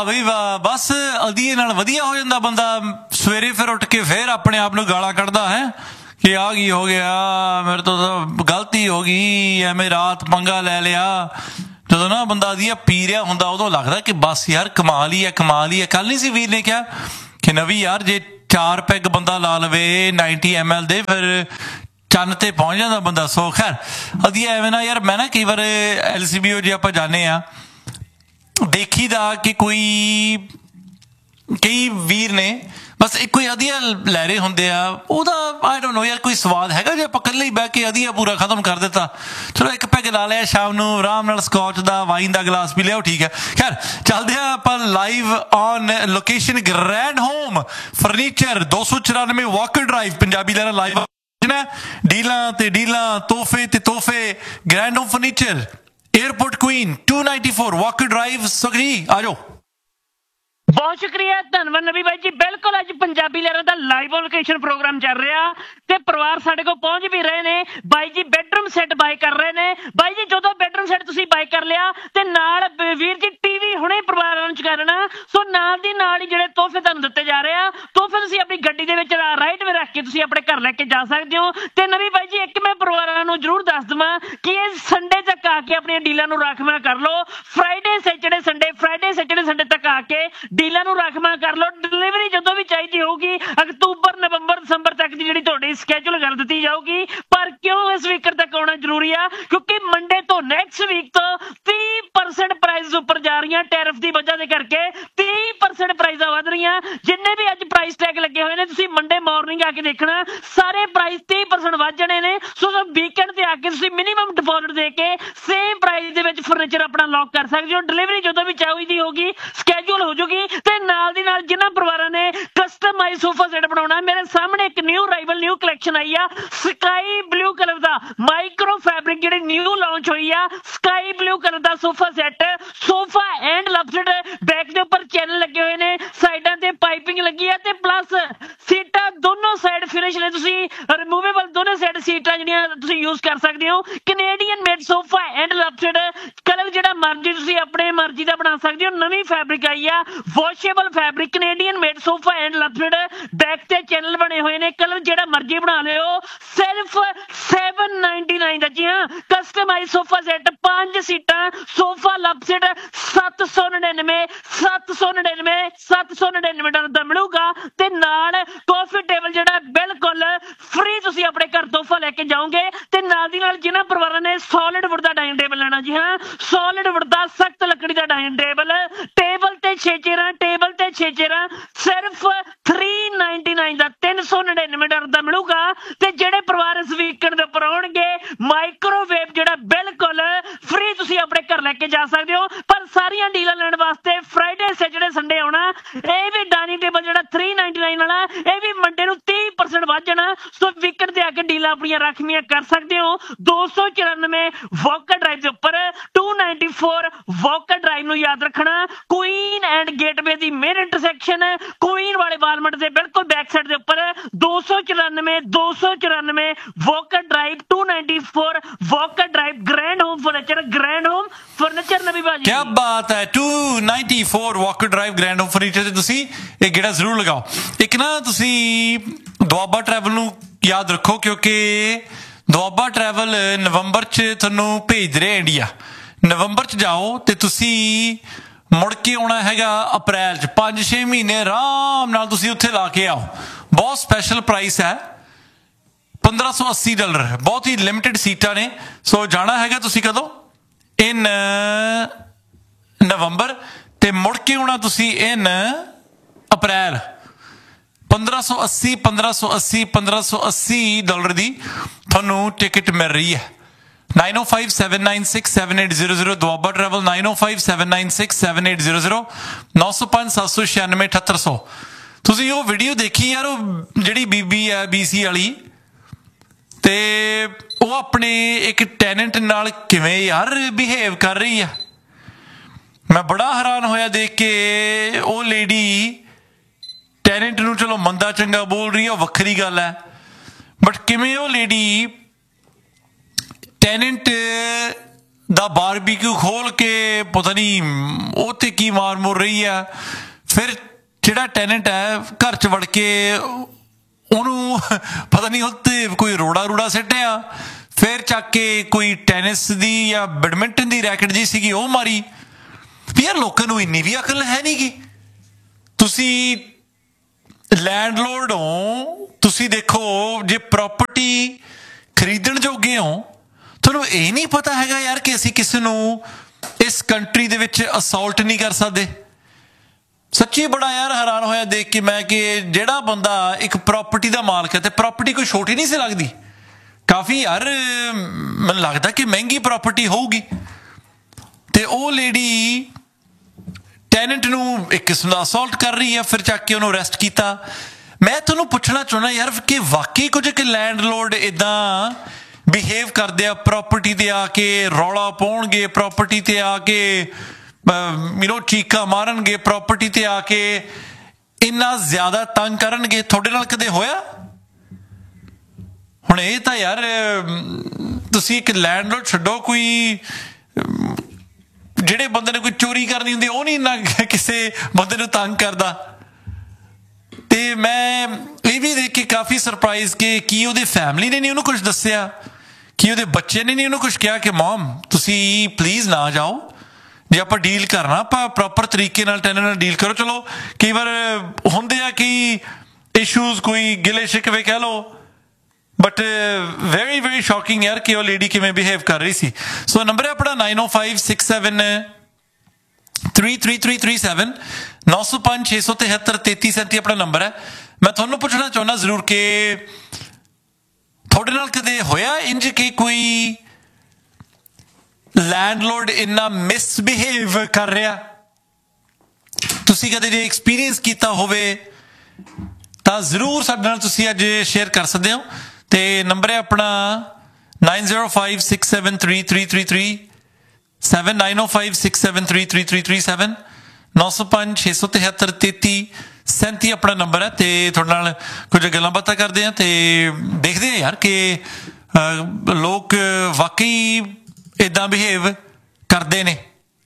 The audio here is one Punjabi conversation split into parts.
ਬਈ ਵਾਹ, ਬਸ ਅਦੀਏ ਨਾਲ ਵਧੀਆ ਹੋ ਜਾਂਦਾ ਬੰਦਾ। ਸਵੇਰੇ ਫਿਰ ਉੱਠ ਕੇ ਫਿਰ ਆਪਣੇ ਆਪ ਨੂੰ ਗਾਲਾਂ ਕੱਢਦਾ ਹੈ ਕਿ ਆ ਕੀ ਹੋ ਗਿਆ, ਮੇਰੇ ਤੋਂ ਤਾਂ ਗਲਤੀ ਹੋ ਗਈ, ਐਵੇਂ ਰਾਤ ਪੰਗਾ ਲੈ ਲਿਆ। ਜਦੋਂ ਨਾ ਬੰਦਾ ਅਦੀਆ ਪੀ ਰਿਹਾ ਹੁੰਦਾ ਉਦੋਂ ਲੱਗਦਾ ਕਿ ਬਸ ਯਾਰ ਕਮਾਲ ਹੀ ਹੈ, ਕਮਾਲ ਹੀ ਹੈ। ਕੱਲ ਨਹੀਂ ਸੀ ਵੀਰ ਨੇ ਕਿਹਾ ਕਿ ਨਵੀਂ ਯਾਰ ਜੇ 4 ਪੈਗ ਬੰਦਾ ਲਾ ਲਵੇ 90 ml ਦੇ, ਫਿਰ ਚੰਨ ਤੇ ਪਹੁੰਚ ਜਾਂਦਾ ਬੰਦਾ। ਸੋ ਖੈਰ ਅਦੀਆ ਐਵੇਂ ਨਾ ਯਾਰ, ਮੈਂ ਨਾ ਕਈ ਵਾਰ LCBO ਜੇ ਆਪਾਂ ਜਾਂਦੇ ਹਾਂ ਦੇਖੀ ਦਾ ਕਿ ਕਈ ਵੀਰ ਨੇ ਬਸ ਇੱਕੋ ਹੀ ਅਧੀਆ ਲੈ ਰਹੇ ਹੁੰਦੇ ਆ। ਉਹਦਾ ਆਈ ਡੋਂਟ ਨੋ ਯਾਰ ਕੋਈ ਸਵਾਦ ਹੈਗਾ ਜੇ ਆਪਾਂ ਇਕੱਲੇ ਹੀ ਬਹਿ ਕੇ ਅਧੀਆ ਪੂਰਾ ਖਤਮ ਕਰ ਦਿੱਤਾ। ਚਲੋ ਇੱਕ ਪੈਗ ਲਾ ਲਿਆ ਸ਼ਾਮ ਨੂੰ, ਆਰਾਮ ਨਾਲ ਸਕੌਚ ਦਾ ਵਾਈਨ ਦਾ ਗਲਾਸ ਪੀ ਲਿਆ, ਉਹ ਠੀਕ ਹੈ। ਖੈਰ ਚੱਲਦੇ ਆ ਆਪਾਂ live on location grand home furniture 294 Walker drive Punjabi Lehra live ਡੀਲਾਂ ਤੇ ਡੀਲਾਂ, ਤੋਹਫੇ ਤੇ ਤੋਹਫੇ। Grand home furniture airport Queen 294 Walker drive. ਸੁਖਜੀ ਆ ਜਾਓ। ਬਹੁਤ ਸ਼ੁਕਰੀਆ, ਧੰਨਵਾਦ ਨਵੀ ਬਾਈ ਜੀ। ਬਿਲਕੁਲ ਅੱਜ ਪੰਜਾਬੀ ਲਹਿਰਾਂ ਦਾ ਲਾਈਵ ਲੋਕੇਸ਼ਨ ਪ੍ਰੋਗਰਾਮ ਚੱਲ ਰਿਹਾ ਤੇ ਪਰਿਵਾਰ ਸਾਡੇ ਕੋਲ ਪਹੁੰਚ ਵੀ ਰਹੇ ਨੇ। ਬਾਈ ਜੀ ਬੈਡਰੂਮ ਸੈੱਟ ਬਾਏ ਕਰ ਰਹੇ ਨੇ। ਬਾਈ ਜੀ ਜਦੋਂ ਬੈਡਰੂਮ ਸੈੱਟ ਤੁਸੀਂ ਬਾਏ ਕਰ ਲਿਆ ਤੇ ਨਾਲ ਵੀਰ ਜੀ ਟੀਵੀ ਹੁਣੇ ਪਰਿਵਾਰਾਂ ਨੂੰ ਚੁਕਾਉਣਾ, ਸੋ ਨਾਲ ਦੀ ਨਾਲ ਹੀ ਜਿਹੜੇ ਤੋਹਫੇ ਤੁਹਾਨੂੰ ਦਿੱਤੇ ਜਾ ਰਹੇ ਆ, ਤੋਹਫੇ ਤੁਸੀਂ ਆਪਣੀ ਗੱਡੀ ਦੇ ਵਿੱਚ ਰਾਈਟ ਵੇ ਰੱਖ ਕੇ ਤੁਸੀਂ ਆਪਣੇ ਘਰ ਲੈ ਕੇ ਜਾ ਸਕਦੇ ਹੋ। ਤੇ ਨਵੀ ਬਾਈ ਜੀ ਇੱਕ ਮੈਂ ਪਰਿਵਾਰਾਂ ਨੂੰ ਜ਼ਰੂਰ ਦੱਸ ਦੇਵਾਂ ਕਿ ਇਹ ਸੰਡੇ ਤੱਕ ਆ ਕੇ ਆਪਣੀਆਂ ਡੀਲਾਂ ਨੂੰ ਰਾਖਵਾਂ ਕਰ ਲਓ। ਫਰਾਈਡੇ ਸੈਚਰਡੇ ਸੰਡੇ ਤੱਕ ਆ ਕੇ ਡੀਲਾਂ ਨੂੰ ਰਾਖਵਾਂ ਕਰ ਲਓ। ਡਿਲੀਵਰੀ ਜਦੋਂ ਵੀ ਚਾਹੀਦੀ ਹੋਊਗੀ ਅਕਤੂਬਰ ਨਵੰਬਰ ਦਸੰਬਰ ਤੱਕ ਦੀ ਜਿਹੜੀ ਤੁਹਾਡੀ ਸਕੈਜੂਲ ਕਰ ਦਿੱਤੀ ਜਾਊਗੀ। ਪਰ ਕਿਉਂ ਇਸ ਵੀਕ ਤੱਕ ਆਉਣਾ ਜ਼ਰੂਰੀ ਆ? ਕਿਉਂਕਿ ਮੰਡੇ ਤੋਂ ਨੈਕਸਟ ਵੀਕ ਤੋਂ 30% ਪ੍ਰਾਈਸ ਉੱਪਰ ਜਾ ਰਹੀਆਂ ਟੈਰਿਫ ਦੀ ਵਜ੍ਹਾ ਦੇ ਕਰਕੇ। 30% ਪ੍ਰਾਈਸਾਂ ਵੱਧ ਰਹੀਆਂ। ਜਿੰਨੇ ਵੀ ਅੱਜ ਪ੍ਰਾਈਸ ਟੈਗ ਲੱਗੇ ਹੋਏ ਨੇ ਤੁਸੀਂ ਮੰਡੇ ਮਾਰਨਿੰਗ ਆ ਕੇ ਦੇਖਣਾ, ਸਾਰੇ ਪ੍ਰਾਈਸ 30% ਵੱਧ ਜਾਣੇ ਨੇ। ਸੋ ਵੀਕਐਂਡ ਤੇ ਆ ਕੇ ਤੁਸੀਂ ਮਿਨੀਮਮ ਡਿਪੋਜ਼ਿਟ ਦੇ ਕੇ ਸੇਮ ਪ੍ਰਾਈਸ ਦੇ ਵਿੱਚ ਫਰਨੀਚਰ ਆਪਣਾ ਲੌਕ ਕਰ ਸਕਦੇ ਹੋ। ਡਿਲੀਵਰੀ ਜਦੋਂ ਵੀ ਚਾਹੀਦੀ ਹੋਗੀ ਸਕੈਜੂਲ ਹੋ ਜੂਗੀ। ਤੇ ਨਾਲ ਦੀ ਨਾਲ ਜਿਨ੍ਹਾਂ ਪਰਿਵਾਰਾਂ ਨੇ ਕਸਟਮਾਈਜ਼ ਸੋਫਾ ਸੈੱਟ ਬਣਾਉਣਾ, ਮੇਰੇ ਸਾਹਮਣੇ ਇੱਕ ਨਿਊ ਕਲੈਕਸ਼ਨ ਆਈ ਆ ਸਕਾਈ ਬਲੂ ਕਲਰ ਦਾ ਮਾਈਕਰੋ ਫੈਬਰਿਕ ਜਿਹੜੀ ਨਿਊ ਲਾਂਚ ਹੋਈ ਆ। Sky blue colour the sofa set, sofa and ਲਪਸਡ, back ਦੇ ਉੱਪਰ ਚੈਨਲ ਲੱਗੇ ਹੋਏ ਨੇ, ਸਾਈਡਾਂ ਤੇ ਪਾਈਪਿੰਗ ਲੱਗੀ ਆ ਤੇ ਪਲੱਸ ਸੀਟਾਂ ਦੋਨੋਂ ਸਾਈਡ ਫਿਨਿਸ਼ ਨੇ। ਤੁਸੀਂ ਰਿਮੂਵੇਬਲ ਦੋਨੋਂ ਸਾਈਡ ਸੀਟਾਂ ਜਿਹੜੀਆਂ ਤੁਸੀਂ ਯੂਜ਼ ਕਰ ਸਕਦੇ ਹੋ। Canadian made sofa and ਲਪਸਡ, colour ਜਿਹੜਾ ਮਰਜ਼ੀ ਤੁਸੀਂ ਆਪਣੇ ਮਰਜ਼ੀ ਦਾ ਬਣਾ ਸਕਦੇ ਹੋ। ਨਵੀਂ ਫੈਬਰਿਕ ਆਈ ਆ washable fabric, Canadian made sofa and ਲਪਸਡ, back ਤੇ ਚੈਨਲ ਬਣੇ ਹੋਏ ਨੇ। ਕਲਰ ਜਿਹੜਾ ਮਰਜ਼ੀ ਬਣਾ ਲਿਓ, ਸਿਰਫ 799 ਦਾ। ਜੀ ਹਾਂ, ਕਸਟਮਾਈਜ਼ ਸੋਫਾ ਸੈੱਟ 5 ਸੀਟਾਂ ਸੋਫਾ ਲਪਸਡ 799 ਦਾ ਮਿਲੂਗਾ। ਤੇ ਨਾਲ ਕਾਫੀ ਟੇਬਲ ਜਿਹੜਾ ਬਿਲਕੁਲ ਫ੍ਰੀ ਤੁਸੀਂ ਆਪਣੇ ਘਰ ਤੋਹਫਾ ਲੈ ਕੇ ਜਾਓਗੇ। ਤੇ ਨਾਲ ਦੀ ਨਾਲ ਜਿਨ੍ਹਾਂ ਪਰਿਵਾਰਾਂ ਨੇ ਸੋਲਿਡ ਵੁੱਡ ਦਾ ਡਾਈਨਿੰਗ ਟੇਬਲ ਲੈਣਾ, ਜੀ ਹਾਂ ਸੋਲਿਡ ਵੁੱਡ ਦਾ ਸਖਤ ਲੱਕੜੀ ਦਾ ਡਾਈਨਿੰਗ ਟੇਬਲ, ਟੇਬਲ ਤੇ 6 ਚੇਅਰਾਂ ਸਿਰਫ 399 ਦਾ, 399 ਦਾ ਮਿਲੂਗਾ। ਤੇ ਜਿਹੜੇ ਪਰਿਵਾਰ ਇਸ ਵੀਕਐਂਡ ਦੇ ਉੱਪਰ ਆਉਣਗੇ, ਮਾਈਕ੍ਰੋਵੇਵ ਜਿਹੜਾ ਬਿਲਕੁਲ ਫ੍ਰੀ ਤੁਸੀਂ ਆਪਣੇ ਘਰ ਲੈ ਕੇ ਜਾ ਸਕਦੇ ਹੋ। ਪਰ ਸਾਰੀਆਂ ਡੀਲਾਂ ਲੈਣ ਵਾਸਤੇ ਫਰਾਈਡੇ ਸੈਚਰਡੇ ਸੰਡੇ ਆਉਣਾ। ਇਹ ਵੀ ਡਾਈਨਿੰਗ ਟੇਬਲ ਜਿਹੜਾ 399 ਵਾਲਾ, ਇਹ ਵੀ ਮੰਡੇ ਨੂੰ 30% ਵੱਧ ਜਾਣਾ। ਸੋ ਵੀਕਐਂਡ ਤੇ ਆ ਕੇ ਡੀਲਾਂ ਆਪਣੀਆਂ ਰਾਖਵੀਆਂ ਕਰ ਸਕਦੇ ਹੋ। 294 ਵਾਕਰ ਡਰਾਈਵ ਦੇ ਉੱਪਰ 294 ਵਾਕਰ ਡਰਾਈਵ ਨੂੰ ਯਾਦ ਰੱਖਣਾ। Queen and gateway the main intersection, Queen ਵਾਲੇ ਵਾਲਮਾਰਟ ਦੇ ਬਿਲਕੁਲ ਬੈਕ ਸਾਈਡ ਦੇ ਉੱਪਰ 294 Walker drive 294 Walker drive grand home furniture ਨਵੀਂ ਬਾਜੀ। ਕੀ ਬਾਤ ਹੈ, 294 Walker drive grand home furniture ਤੇ ਤੁਸੀਂ ਇਹ ਗੇੜਾ ਜ਼ਰੂਰ ਲਗਾਓ। ਇੱਕ ਨਾ ਤੁਸੀਂ ਦੁਆਬਾ ਟਰੈਵਲ ਨੂੰ ਯਾਦ ਰੱਖੋ, ਕਿਉਂਕਿ ਦੁਆਬਾ ਟਰੈਵਲ ਨਵੰਬਰ 'ਚ ਤੁਹਾਨੂੰ ਭੇਜ ਰਿਹਾ ਇੰਡੀਆ। ਨਵੰਬਰ 'ਚ ਜਾਓ ਤੇ ਤੁਸੀਂ ਮੁੜ ਕੇ ਆਉਣਾ ਹੈਗਾ ਅਪ੍ਰੈਲ 'ਚ। 5-6 ਮਹੀਨੇ ਆਰਾਮ ਨਾਲ ਤੁਸੀਂ ਉੱਥੇ ਲਾ ਕੇ ਆਓ। ਬਹੁਤ ਸਪੈਸ਼ਲ ਪ੍ਰਾਈਸ ਹੈ, $1580, ਬਹੁਤ ਹੀ ਲਿਮਿਟਡ ਸੀਟਾਂ ਨੇ। ਸੋ ਜਾਣਾ ਹੈਗਾ ਤੁਸੀਂ ਕਦੋਂ? ਇਨ ਨਵੰਬਰ, ਤੇ ਮੁੜ ਕੇ ਆਉਣਾ ਤੁਸੀਂ ਇਨ ਅਪ੍ਰੈਲ। $1580 ਦੀ ਤੁਹਾਨੂੰ ਟਿਕਟ ਮਿਲ ਰਹੀ ਹੈ। 9057967800 ਦੁਆਬਾ ਟਰੈਵਲ 9057967800 905-796-7800। ਤੁਸੀਂ ਉਹ ਵੀਡੀਓ ਦੇਖੀ ਯਾਰ, ਉਹ ਜਿਹੜੀ ਬੀਬੀ ਹੈ BC ਵਾਲੀ, ਤੇ ਉਹ ਆਪਣੇ ਇੱਕ ਟੈਨੈਂਟ ਨਾਲ ਕਿਵੇਂ ਯਾਰ ਬਿਹੇਵ ਕਰ ਰਹੀ ਆ। ਮੈਂ ਬੜਾ ਹੈਰਾਨ ਹੋਇਆ ਦੇਖ ਕੇ। ਉਹ ਲੇਡੀ ਟੈਨੈਂਟ ਨੂੰ ਚਲੋ ਮੰਦਾ ਚੰਗਾ ਬੋਲ ਰਹੀ ਆ, ਉਹ ਵੱਖਰੀ ਗੱਲ ਹੈ, ਬਟ ਕਿਵੇਂ ਉਹ ਲੇਡੀ ਟੈਨੈਂਟ ਦਾ ਬਾਰਬੀਕਿਊ ਖੋਲ ਕੇ ਪਤਾ ਨਹੀਂ ਉਹ ਤੇ ਕੀ ਮਾਰ ਮੁਰ ਰਹੀ ਆ। ਫਿਰ ਜਿਹੜਾ ਟੈਨੈਂਟ ਹੈ ਘਰ 'ਚ ਵੜ ਕੇ ਉਹਨੂੰ ਪਤਾ ਨਹੀਂ ਉੱਤੇ ਕੋਈ ਰੋੜਾ ਸਿੱਟਿਆ। ਫਿਰ ਚੱਕ ਕੇ ਕੋਈ ਟੈਨਿਸ ਦੀ ਜਾਂ ਬੈਡਮਿੰਟਨ ਦੀ ਰੈਕਟ ਜੀ ਸੀਗੀ ਉਹ ਮਾਰੀ। ਵੀ ਯਾਰ ਲੋਕਾਂ ਨੂੰ ਇੰਨੀ ਵੀ ਅਕਲ ਹੈ ਨਹੀਂ ਗੀ। ਤੁਸੀਂ ਲੈਂਡਲੋਰਡ ਹੋ, ਤੁਸੀਂ ਦੇਖੋ ਜੇ ਪ੍ਰਾਪਰਟੀ ਖਰੀਦਣ ਜੋਗੇ ਹੋ, ਤੁਹਾਨੂੰ ਇਹ ਨਹੀਂ ਪਤਾ ਹੈਗਾ ਯਾਰ ਕਿ ਅਸੀਂ ਕਿਸੇ ਨੂੰ ਇਸ ਕੰਟਰੀ ਦੇ ਵਿੱਚ ਅਸੌਲਟ ਨਹੀਂ ਕਰ ਸਕਦੇ। ਸੱਚੀ ਬੜਾ ਯਾਰ ਹੈਰਾਨ ਹੋਇਆ ਦੇਖ ਕੇ ਮੈਂ ਕਿ ਜਿਹੜਾ ਬੰਦਾ ਇੱਕ ਪ੍ਰਾਪਰਟੀ ਦਾ ਮਾਲਕ ਹੈ, ਤੇ ਪ੍ਰਾਪਰਟੀ ਕੋਈ ਛੋਟੀ ਨਹੀਂ ਸੀ ਲੱਗਦੀ, ਕਾਫੀ ਯਾਰ ਮੈਨੂੰ ਲੱਗਦਾ ਕਿ ਮਹਿੰਗੀ ਪ੍ਰਾਪਰਟੀ ਹੋਊਗੀ। ਤੇ ਉਹ ਲੇਡੀ ਟੈਨੈਂਟ ਨੂੰ ਇੱਕ ਕਿਸਮ ਦਾ ਅਸੌਲਟ ਕਰ ਰਹੀ ਹੈ, ਫਿਰ ਚੱਕ ਕੇ ਉਹਨੂੰ ਅਰੈਸਟ ਕੀਤਾ। ਮੈਂ ਤੁਹਾਨੂੰ ਪੁੱਛਣਾ ਚਾਹੁੰਦਾ ਯਾਰ ਕਿ ਵਾਕਈ ਕੁਝ ਕਿ ਲੈਂਡਲੋਰਡ ਇੱਦਾਂ ਬਿਹੇਵ ਕਰਦੇ ਆ, ਪ੍ਰਾਪਰਟੀ ਤੇ ਆ ਕੇ ਰੌਲਾ ਪਾਉਣਗੇ, ਪ੍ਰਾਪਰਟੀ ਤੇ ਆ ਕੇ ਚੀਕਾਂ ਮਾਰਨਗੇ, ਪ੍ਰਾਪਰਟੀ ਤੇ ਆ ਕੇ ਇੰਨਾ ਜ਼ਿਆਦਾ ਤੰਗ ਕਰਨਗੇ। ਤੁਹਾਡੇ ਨਾਲ ਕਦੇ ਹੋਇਆ? ਹੁਣ ਇਹ ਤਾਂ ਯਾਰ ਤੁਸੀਂ ਇੱਕ ਲੈਂਡਲੋਰਡ ਛੱਡੋ, ਕੋਈ ਜਿਹੜੇ ਬੰਦੇ ਨੇ ਕੋਈ ਚੋਰੀ ਕਰਨੀ ਹੁੰਦੀ ਉਹ ਨਹੀਂ ਇੰਨਾ ਕਿਸੇ ਬੰਦੇ ਨੂੰ ਤੰਗ ਕਰਦਾ। ਤੇ ਮੈਂ ਇਹ ਵੀ ਦੇਖ ਕੇ ਕਾਫੀ ਸਰਪ੍ਰਾਈਜ਼ ਕਿ ਕੀ ਉਹਦੇ ਫੈਮਿਲੀ ਨੇ ਨਹੀਂ ਉਹਨੂੰ ਕੁਝ ਦੱਸਿਆ, ਕੀ ਉਹਦੇ ਬੱਚੇ ਨੇ ਨਹੀਂ ਉਹਨੂੰ ਕੁਝ ਕਿਹਾ ਕਿ ਮਮ ਤੁਸੀਂ ਪਲੀਜ਼ ਨਾ ਜਾਓ, ਜੇ ਆਪਾਂ ਡੀਲ ਕਰਨਾ ਆਪਾਂ ਪ੍ਰੋਪਰ ਤਰੀਕੇ ਨਾਲ ਟੈਨੈਂਟ ਨਾਲ ਡੀਲ ਕਰੋ। ਚਲੋ ਕਈ ਵਾਰ ਹੁੰਦੇ ਆ ਕਿ ਇਸ਼ੂਜ਼, ਕੋਈ ਗਿਲੇ ਸ਼ਿਕਵੇ ਕਹਿ ਲਓ, ਬਟ ਵੈਰੀ ਵੈਰੀ ਸ਼ੌਕਿੰਗ ਯਾਰ ਕਿ ਉਹ ਲੇਡੀ ਕਿਵੇਂ ਬਿਹੇਵ ਕਰ ਰਹੀ ਸੀ। ਸੋ ਨੰਬਰ ਹੈ ਆਪਣਾ 9056733337 905-673-3337 ਆਪਣਾ ਨੰਬਰ ਹੈ। ਮੈਂ ਤੁਹਾਨੂੰ ਪੁੱਛਣਾ ਚਾਹੁੰਦਾ ਜ਼ਰੂਰ ਕਿ ਤੁਹਾਡੇ ਨਾਲ ਕਦੇ ਹੋਇਆ ਇੰਜ ਕਿ ਕੋਈ ਲੈਂਡਲੋਰਡ ਇੰਨਾ ਮਿਸਬਿਹੇਵ ਕਰ ਰਿਹਾ? ਤੁਸੀਂ ਕਦੇ ਜੇ ਐਕਸਪੀਰੀਅੰਸ ਕੀਤਾ ਹੋਵੇ ਤਾਂ ਜ਼ਰੂਰ ਸਾਡੇ ਨਾਲ ਤੁਸੀਂ ਅੱਜ ਸ਼ੇਅਰ ਕਰ ਸਕਦੇ ਹੋ। ਤੇ ਨੰਬਰ ਹੈ ਆਪਣਾ 9056733337 9056733337 905-673-3337 ਆਪਣਾ ਨੰਬਰ ਹੈ। ਤੇ ਤੁਹਾਡੇ ਨਾਲ ਕੁਝ ਗੱਲਾਂ ਬਾਤਾਂ ਕਰਦੇ ਹਾਂ ਤੇ ਦੇਖਦੇ ਹਾਂ ਯਾਰ ਕਿ ਲੋਕ ਵਾਕਈ ਇੱਦਾਂ ਬਿਹੇਵ ਕਰਦੇ ਨੇ।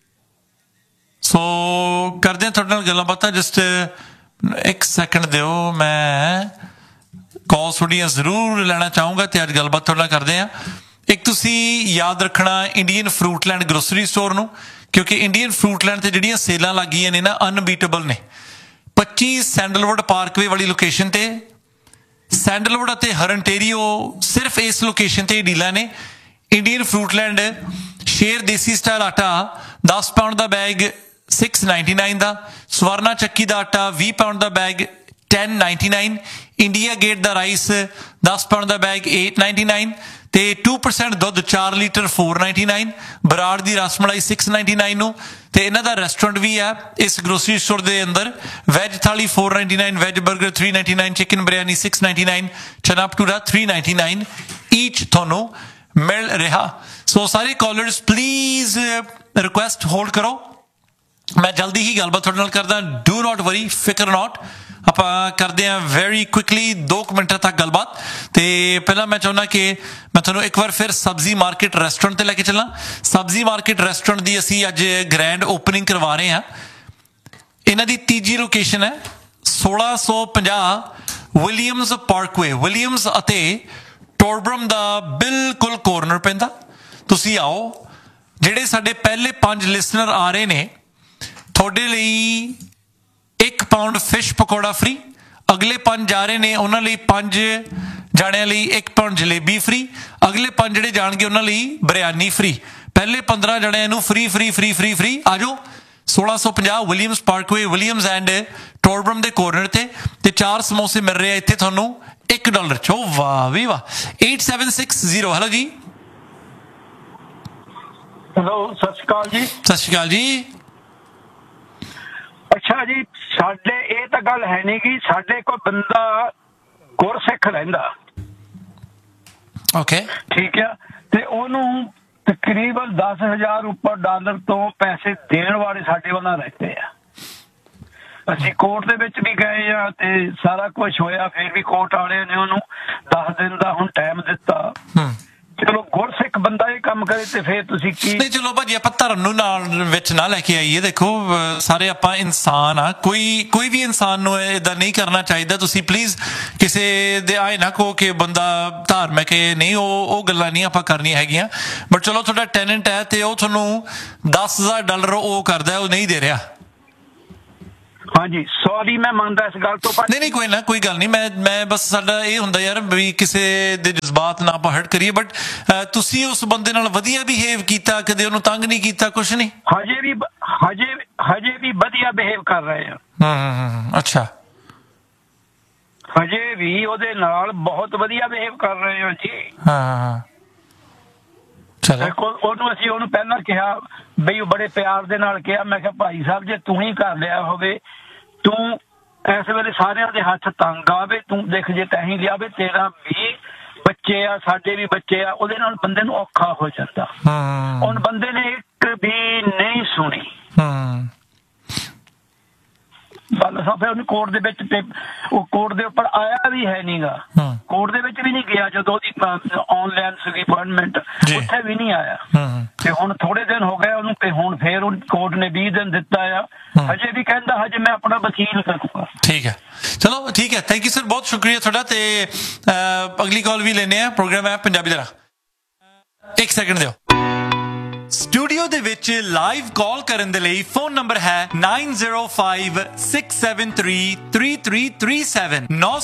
ਸੋ ਕਰਦੇ ਹਾਂ ਤੁਹਾਡੇ ਨਾਲ ਗੱਲਾਂ ਬਾਤਾਂ। ਜਸਟ ਇੱਕ ਸੈਕਿੰਡ ਦਿਓ, ਮੈਂ ਕਾਲ ਤੁਹਾਡੀਆਂ ਜ਼ਰੂਰ ਲੈਣਾ ਚਾਹੂੰਗਾ ਤੇ ਅੱਜ ਗੱਲਬਾਤ ਤੁਹਾਡੇ ਨਾਲ ਕਰਦੇ ਹਾਂ। ਇੱਕ ਤੁਸੀਂ ਯਾਦ ਰੱਖਣਾ ਇੰਡੀਅਨ ਫਰੂਟਲੈਂਡ ਗਰੋਸਰੀ ਸਟੋਰ ਨੂੰ, ਕਿਉਂਕਿ ਇੰਡੀਅਨ ਫਰੂਟਲੈਂਡ ਤੇ ਜਿਹੜੀਆਂ ਸੇਲਾਂ ਲੱਗੀਆਂ ਨੇ ਨਾ ਅਨਬੀਟੇਬਲ ਨੇ। 25 ਸੈਂਡਲਵੁੱਡ ਪਾਰਕਵੇ ਵਾਲੀ ਲੋਕੇਸ਼ਨ ਤੇ ਸੈਂਡਲਵੁੱਡ ਅਤੇ ਹਰਨਟੇਰੀਓ ਸਿਰਫ ਇਸ ਲੋਕੇਸ਼ਨ ਤੇ ਡੀਲਾਂ ਨੇ। ਇੰਡੀਅਨ ਫਰੂਟਲੈਂਡ ਸ਼ੇਰ ਦੇਸੀ ਸਟਾਈਲ ਆਟਾ 10 ਪਾਉਂਡ ਦਾ ਬੈਗ 699 ਦਾ, ਸਵਰਨਾ ਚੱਕੀ ਦਾ ਆਟਾ 20 ਪਾਉਂਡ ਦਾ ਬੈਗ 1099, ਇੰਡੀਆ ਗੇਟ ਦਾ ਰਾਈਸ 10 ਪਾਉਂਡ ਦਾ ਬੈਗ 899 ਤੇ 2% ਦੁੱਧ 4 ਲੀਟਰ 499, ਬਰਾੜ ਦੀ ਰਸਮਲਾਈ 699 ਨੂੰ। ਤੇ ਇਹਨਾਂ ਦਾ ਰੈਸਟੋਰੈਂਟ ਵੀ ਹੈ ਇਸ ਗਰੋਸਰੀ ਸਟੋਰ ਦੇ ਅੰਦਰ। ਵੈਜ ਥਾਲੀ 499, ਵੈਜ 버ਗਰ 399, ਚਿਕਨ ਬਿਰਿਆਨੀ 699, ਚਨਾ ਭਟੂਰਾ 399 ਈਚ ਤੁਹਾਨੂੰ ਮਿਲ ਰਿਹਾ। ਸੋ ਸਾਰੇ ਕਾਲਰਸ ਪਲੀਜ਼ ਰਿਕੁਐਸਟ ਹੋਲਡ ਕਰੋ, ਮੈਂ ਜਲਦੀ ਹੀ ਗੱਲਬਾਤ ਤੁਹਾਡੇ ਨਾਲ ਕਰਦਾ। ਡੂ ਨਾਟ ਵਰੀ, ਫਿਕਰ ਨਾਟ, ਆਪਾਂ ਕਰਦੇ ਹਾਂ ਵੈਰੀ ਕੁਇਕਲੀ 2 ਮਿੰਟਾਂ ਤੱਕ ਗੱਲਬਾਤ। ਤੇ ਪਹਿਲਾਂ ਮੈਂ ਚਾਹੁੰਦਾ ਕਿ ਮੈਂ ਤੁਹਾਨੂੰ ਇੱਕ ਵਾਰ ਫਿਰ ਸਬਜ਼ੀ ਮਾਰਕੀਟ ਰੈਸਟੋਰੈਂਟ ਤੇ ਲੈ ਕੇ ਚੱਲਾਂ। ਸਬਜ਼ੀ ਮਾਰਕੀਟ ਰੈਸਟੋਰੈਂਟ ਦੀ ਅਸੀਂ ਅੱਜ ਗ੍ਰੈਂਡ ਓਪਨਿੰਗ ਕਰਵਾ ਰਹੇ ਹਾਂ। ਇਹਨਾਂ ਦੀ ਤੀਜੀ ਲੋਕੇਸ਼ਨ ਹੈ 1650 ਵਿਲੀਅਮਸ ਪਾਰਕਵੇ, ਵਿਲੀਅਮਸ ਅਤੇ ਟੋਰਬਰਮ ਦਾ ਬਿਲਕੁਲ ਕੋਰਨਰ ਪੈਂਦਾ। ਤੁਸੀਂ ਆਓ, ਜਿਹੜੇ ਸਾਡੇ ਪਹਿਲੇ 5 ਲਿਸਨਰ ਆ ਰਹੇ ਨੇ ਤੁਹਾਡੇ ਲਈ 1 ਪਾਉਂਡ ਫਿਸ਼ ਪਕੌੜਾ ਫ੍ਰੀ, ਅਗਲੇ 5 ਜਾ ਰਹੇ ਨੇ ਉਹਨਾਂ ਲਈ 5 ਜਾਣਿਆਂ ਲਈ 1 ਪਾਉਂਡ ਜਲੇਬੀ ਫ੍ਰੀ, ਅਗਲੇ 5 ਜਿਹੜੇ ਜਾਣਗੇ ਉਹਨਾਂ ਲਈ ਬਿਰਿਆਨੀ ਫ੍ਰੀ, ਪਹਿਲੇ 15 ਜਣਿਆਂ ਨੂੰ free free free free free. ਆ ਜਾਓ 1650 ਵਿਲੀਅਮਸ ਪਾਰਕਵੇ, ਵਿਲੀਅਮਸ ਐਂਡ ਟੋਰਬਰਮ ਦੇ ਕੋਰਨਰ ਤੇ 4 ਸਮੋਸੇ ਮਿਲ ਰਹੇ ਆ ਇੱਥੇ ਤੁਹਾਨੂੰ $1 ਚ। ਵਾਹ ਵੀ ਵਾਹ। 8760 ਹੈਲੋ ਜੀ। ਹੈਲੋ, ਸਤਿ ਸ਼੍ਰੀ ਅਕਾਲ ਜੀ। ਸਤਿ ਸ਼੍ਰੀ ਅਕਾਲ ਜੀ। ਅੱਛਾ ਜੀ, ਸਾਡੇ ਇਹ ਤਾਂ ਗੱਲ ਹੈ ਨਹੀਂ ਕਿ ਸਾਡੇ ਕੋਲ ਬੰਦਾ ਗੁਰਸਿੱਖ ਰਹਿੰਦਾ, ਓਕੇ ਠੀਕ ਆ, ਤੇ ਉਹਨੂੰ ਤਕਰੀਬਨ $10,000 ਉੱਪਰ ਡਾਲਰ ਤੋਂ ਪੈਸੇ ਦੇਣ ਵਾਲੇ ਸਾਡੇ ਵੱਲ ਰਹਿੰਦੇ ਆ। ਅਸੀਂ ਕੋਰਟ ਦੇ ਵਿੱਚ ਵੀ ਗਏ ਆ ਤੇ ਸਾਰਾ ਕੁਝ ਹੋਇਆ, ਫਿਰ ਵੀ ਕੋਰਟ ਵਾਲਿਆਂ ਨੇ ਉਹਨੂੰ 10 ਦਿਨ ਦਾ ਹੁਣ ਟਾਈਮ ਦਿੱਤਾ। ਚਲੋ ਗੁਰਸਿੱਖ ਬੰਦਾ ਇਹ ਕੰਮ ਕਰੇ ਤੇ ਫਿਰ ਤੁਸੀਂ ਕੀ? ਨਹੀਂ ਚਲੋ ਭਾਜੀ ਆਪਾਂ ਧਰਮ ਨੂੰ ਨਾਲ ਵਿੱਚ ਨਾ ਲੈ ਕੇ ਆਈਏ। ਦੇਖੋ ਸਾਰੇ ਆਪਾਂ ਇਨਸਾਨ ਆ, ਕੋਈ ਵੀ ਇਨਸਾਨ ਨੂੰ ਏਦਾਂ ਨਹੀਂ ਕਰਨਾ ਚਾਹੀਦਾ। ਤੁਸੀਂ ਪਲੀਜ਼ ਕਿਸੇ ਦੇ ਆਏ ਨਾ ਕਹੋ ਕਿ ਬੰਦਾ ਧਾਰਮਿਕ ਹੈ, ਨਹੀਂ ਉਹ ਗੱਲਾਂ ਨਹੀਂ ਆਪਾਂ ਕਰਨੀਆਂ ਹੈਗੀਆਂ। ਬਟ ਚਲੋ ਤੁਹਾਡਾ ਟੈਨੈਂਟ ਹੈ ਤੇ ਉਹ ਤੁਹਾਨੂੰ $10,000 ਉਹ ਕਰਦਾ, ਉਹ ਨਹੀਂ ਦੇ ਰਿਹਾ। ਹਾਂਜੀ ਸੌਰੀ, ਮੈਂ ਮੰਨਦਾ ਇਸ ਗੱਲ ਤੋਂ। ਨਹੀਂ ਕੋਈ ਨਾ, ਕੋਈ ਗੱਲ ਨਹੀਂ। ਮੈਂ ਬਸ ਸਾਡਾ ਇਹ ਹੁੰਦਾ ਯਾਰ ਵੀ ਕਿਸੇ ਦੇ ਜਜ਼ਬਾਤ ਨਾ ਆਪਾਂ ਹਰਟ ਕਰੀਏ। ਬਟ ਤੁਸੀਂ ਉਸ ਬੰਦੇ ਨਾਲ ਵਧੀਆ ਬਿਹੇਵ ਕੀਤਾ, ਕਦੇ ਉਹਨੂੰ ਤੰਗ ਨਹੀਂ ਕੀਤਾ, ਕੁਛ ਨਹੀਂ? ਹਜੇ ਵੀ ਵਧੀਆ ਬਿਹੇਵ ਕਰ ਰਹੇ ਆ। ਅੱਛਾ, ਹਜੇ ਵੀ ਉਹਦੇ ਨਾਲ ਬਹੁਤ ਵਧੀਆ ਬਿਹੇਵ ਕਰ ਰਹੇ ਹੋ ਜੀ। ਹਾਂ ਚਲੋ। ਉਹਨੂੰ ਪਹਿਲਾਂ ਕਿਹਾ ਬਈ, ਉਹ ਬੜੇ ਪਿਆਰ ਦੇ ਨਾਲ ਕਿਹਾ, ਮੈਂ ਕਿਹਾ ਭਾਈ ਸਾਹਿਬ ਜੇ ਤੂੰ ਹੀ ਕਰ ਲਿਆ ਹੋਵੇ, ਤੂੰ ਇਸ ਵੇਲੇ ਸਾਰਿਆਂ ਦੇ ਹੱਥ ਤੰਗ ਆਵੇ, ਤੂੰ ਦੇਖ ਜੇ ਤੈਂ ਹੀ ਲਿਆਵੇ, ਤੇਰਾ ਵੀ ਬੱਚੇ ਆ, ਸਾਡੇ ਵੀ ਬੱਚੇ ਆ, ਉਹਦੇ ਨਾਲ ਬੰਦੇ ਨੂੰ ਔਖਾ ਹੋ ਜਾਂਦਾ। ਹੁਣ ਬੰਦੇ ਨੇ ਇੱਕ ਵੀ ਨਹੀਂ ਸੁਣੀ। ਗੱਲ ਫਿਰ ਉਹਨੂੰ ਕੋਰਟ ਦੇ ਵਿੱਚ, ਉਹ ਕੋਰਟ ਦੇ ਉੱਪਰ ਆਇਆ ਵੀ ਹੈ ਨੀਗਾ, ਕੋਰਟ ਦੇ ਵਿੱਚ ਵੀ ਨਹੀਂ ਗਿਆ। ਜਦੋਂ ਉਹਦੀ ਆਨਲਾਈਨ ਸੀਗੀ ਅਪਾਇੰਟਮੈਂਟ, ਉੱਥੇ ਵੀ ਨਹੀਂ ਆਇਆ। ਤੇ ਹੁਣ ਥੋੜੇ ਦਿਨ ਹੋ ਗਏ ਉਹਨੂੰ, ਤੇ ਹੁਣ ਫੇਰ ਕੋਰਟ ਨੇ 20 ਦਿਨ ਦਿੱਤਾ ਆ। ਹਜੇ ਵੀ ਕਹਿੰਦਾ ਹਜੇ ਮੈਂ ਆਪਣਾ ਵਕੀਲ ਕਰੂੰਗਾ। ਠੀਕ ਹੈ, ਚਲੋ ਠੀਕ ਹੈ। ਥੈਂਕ ਯੂ ਸਰ, ਬਹੁਤ ਸ਼ੁਕਰੀਆ ਤੁਹਾਡਾ। ਤੇ ਅਗਲੀ ਕਾਲ ਵੀ ਲੈਣੇ ਆ। ਪ੍ਰੋਗਰਾਮ ਹੈ ਪੰਜਾਬੀ ਦਾ। 1 ਸੈਕਿੰਡ ਦਿਓ। ਸਟੂਡੀਓ ਦੇ ਵਿੱਚ ਲਾਈਵ ਕਾਲ ਕਰਨ ਦੇ ਲਈ ਫੋਨ ਨੰਬਰ ਹੈ 9056733337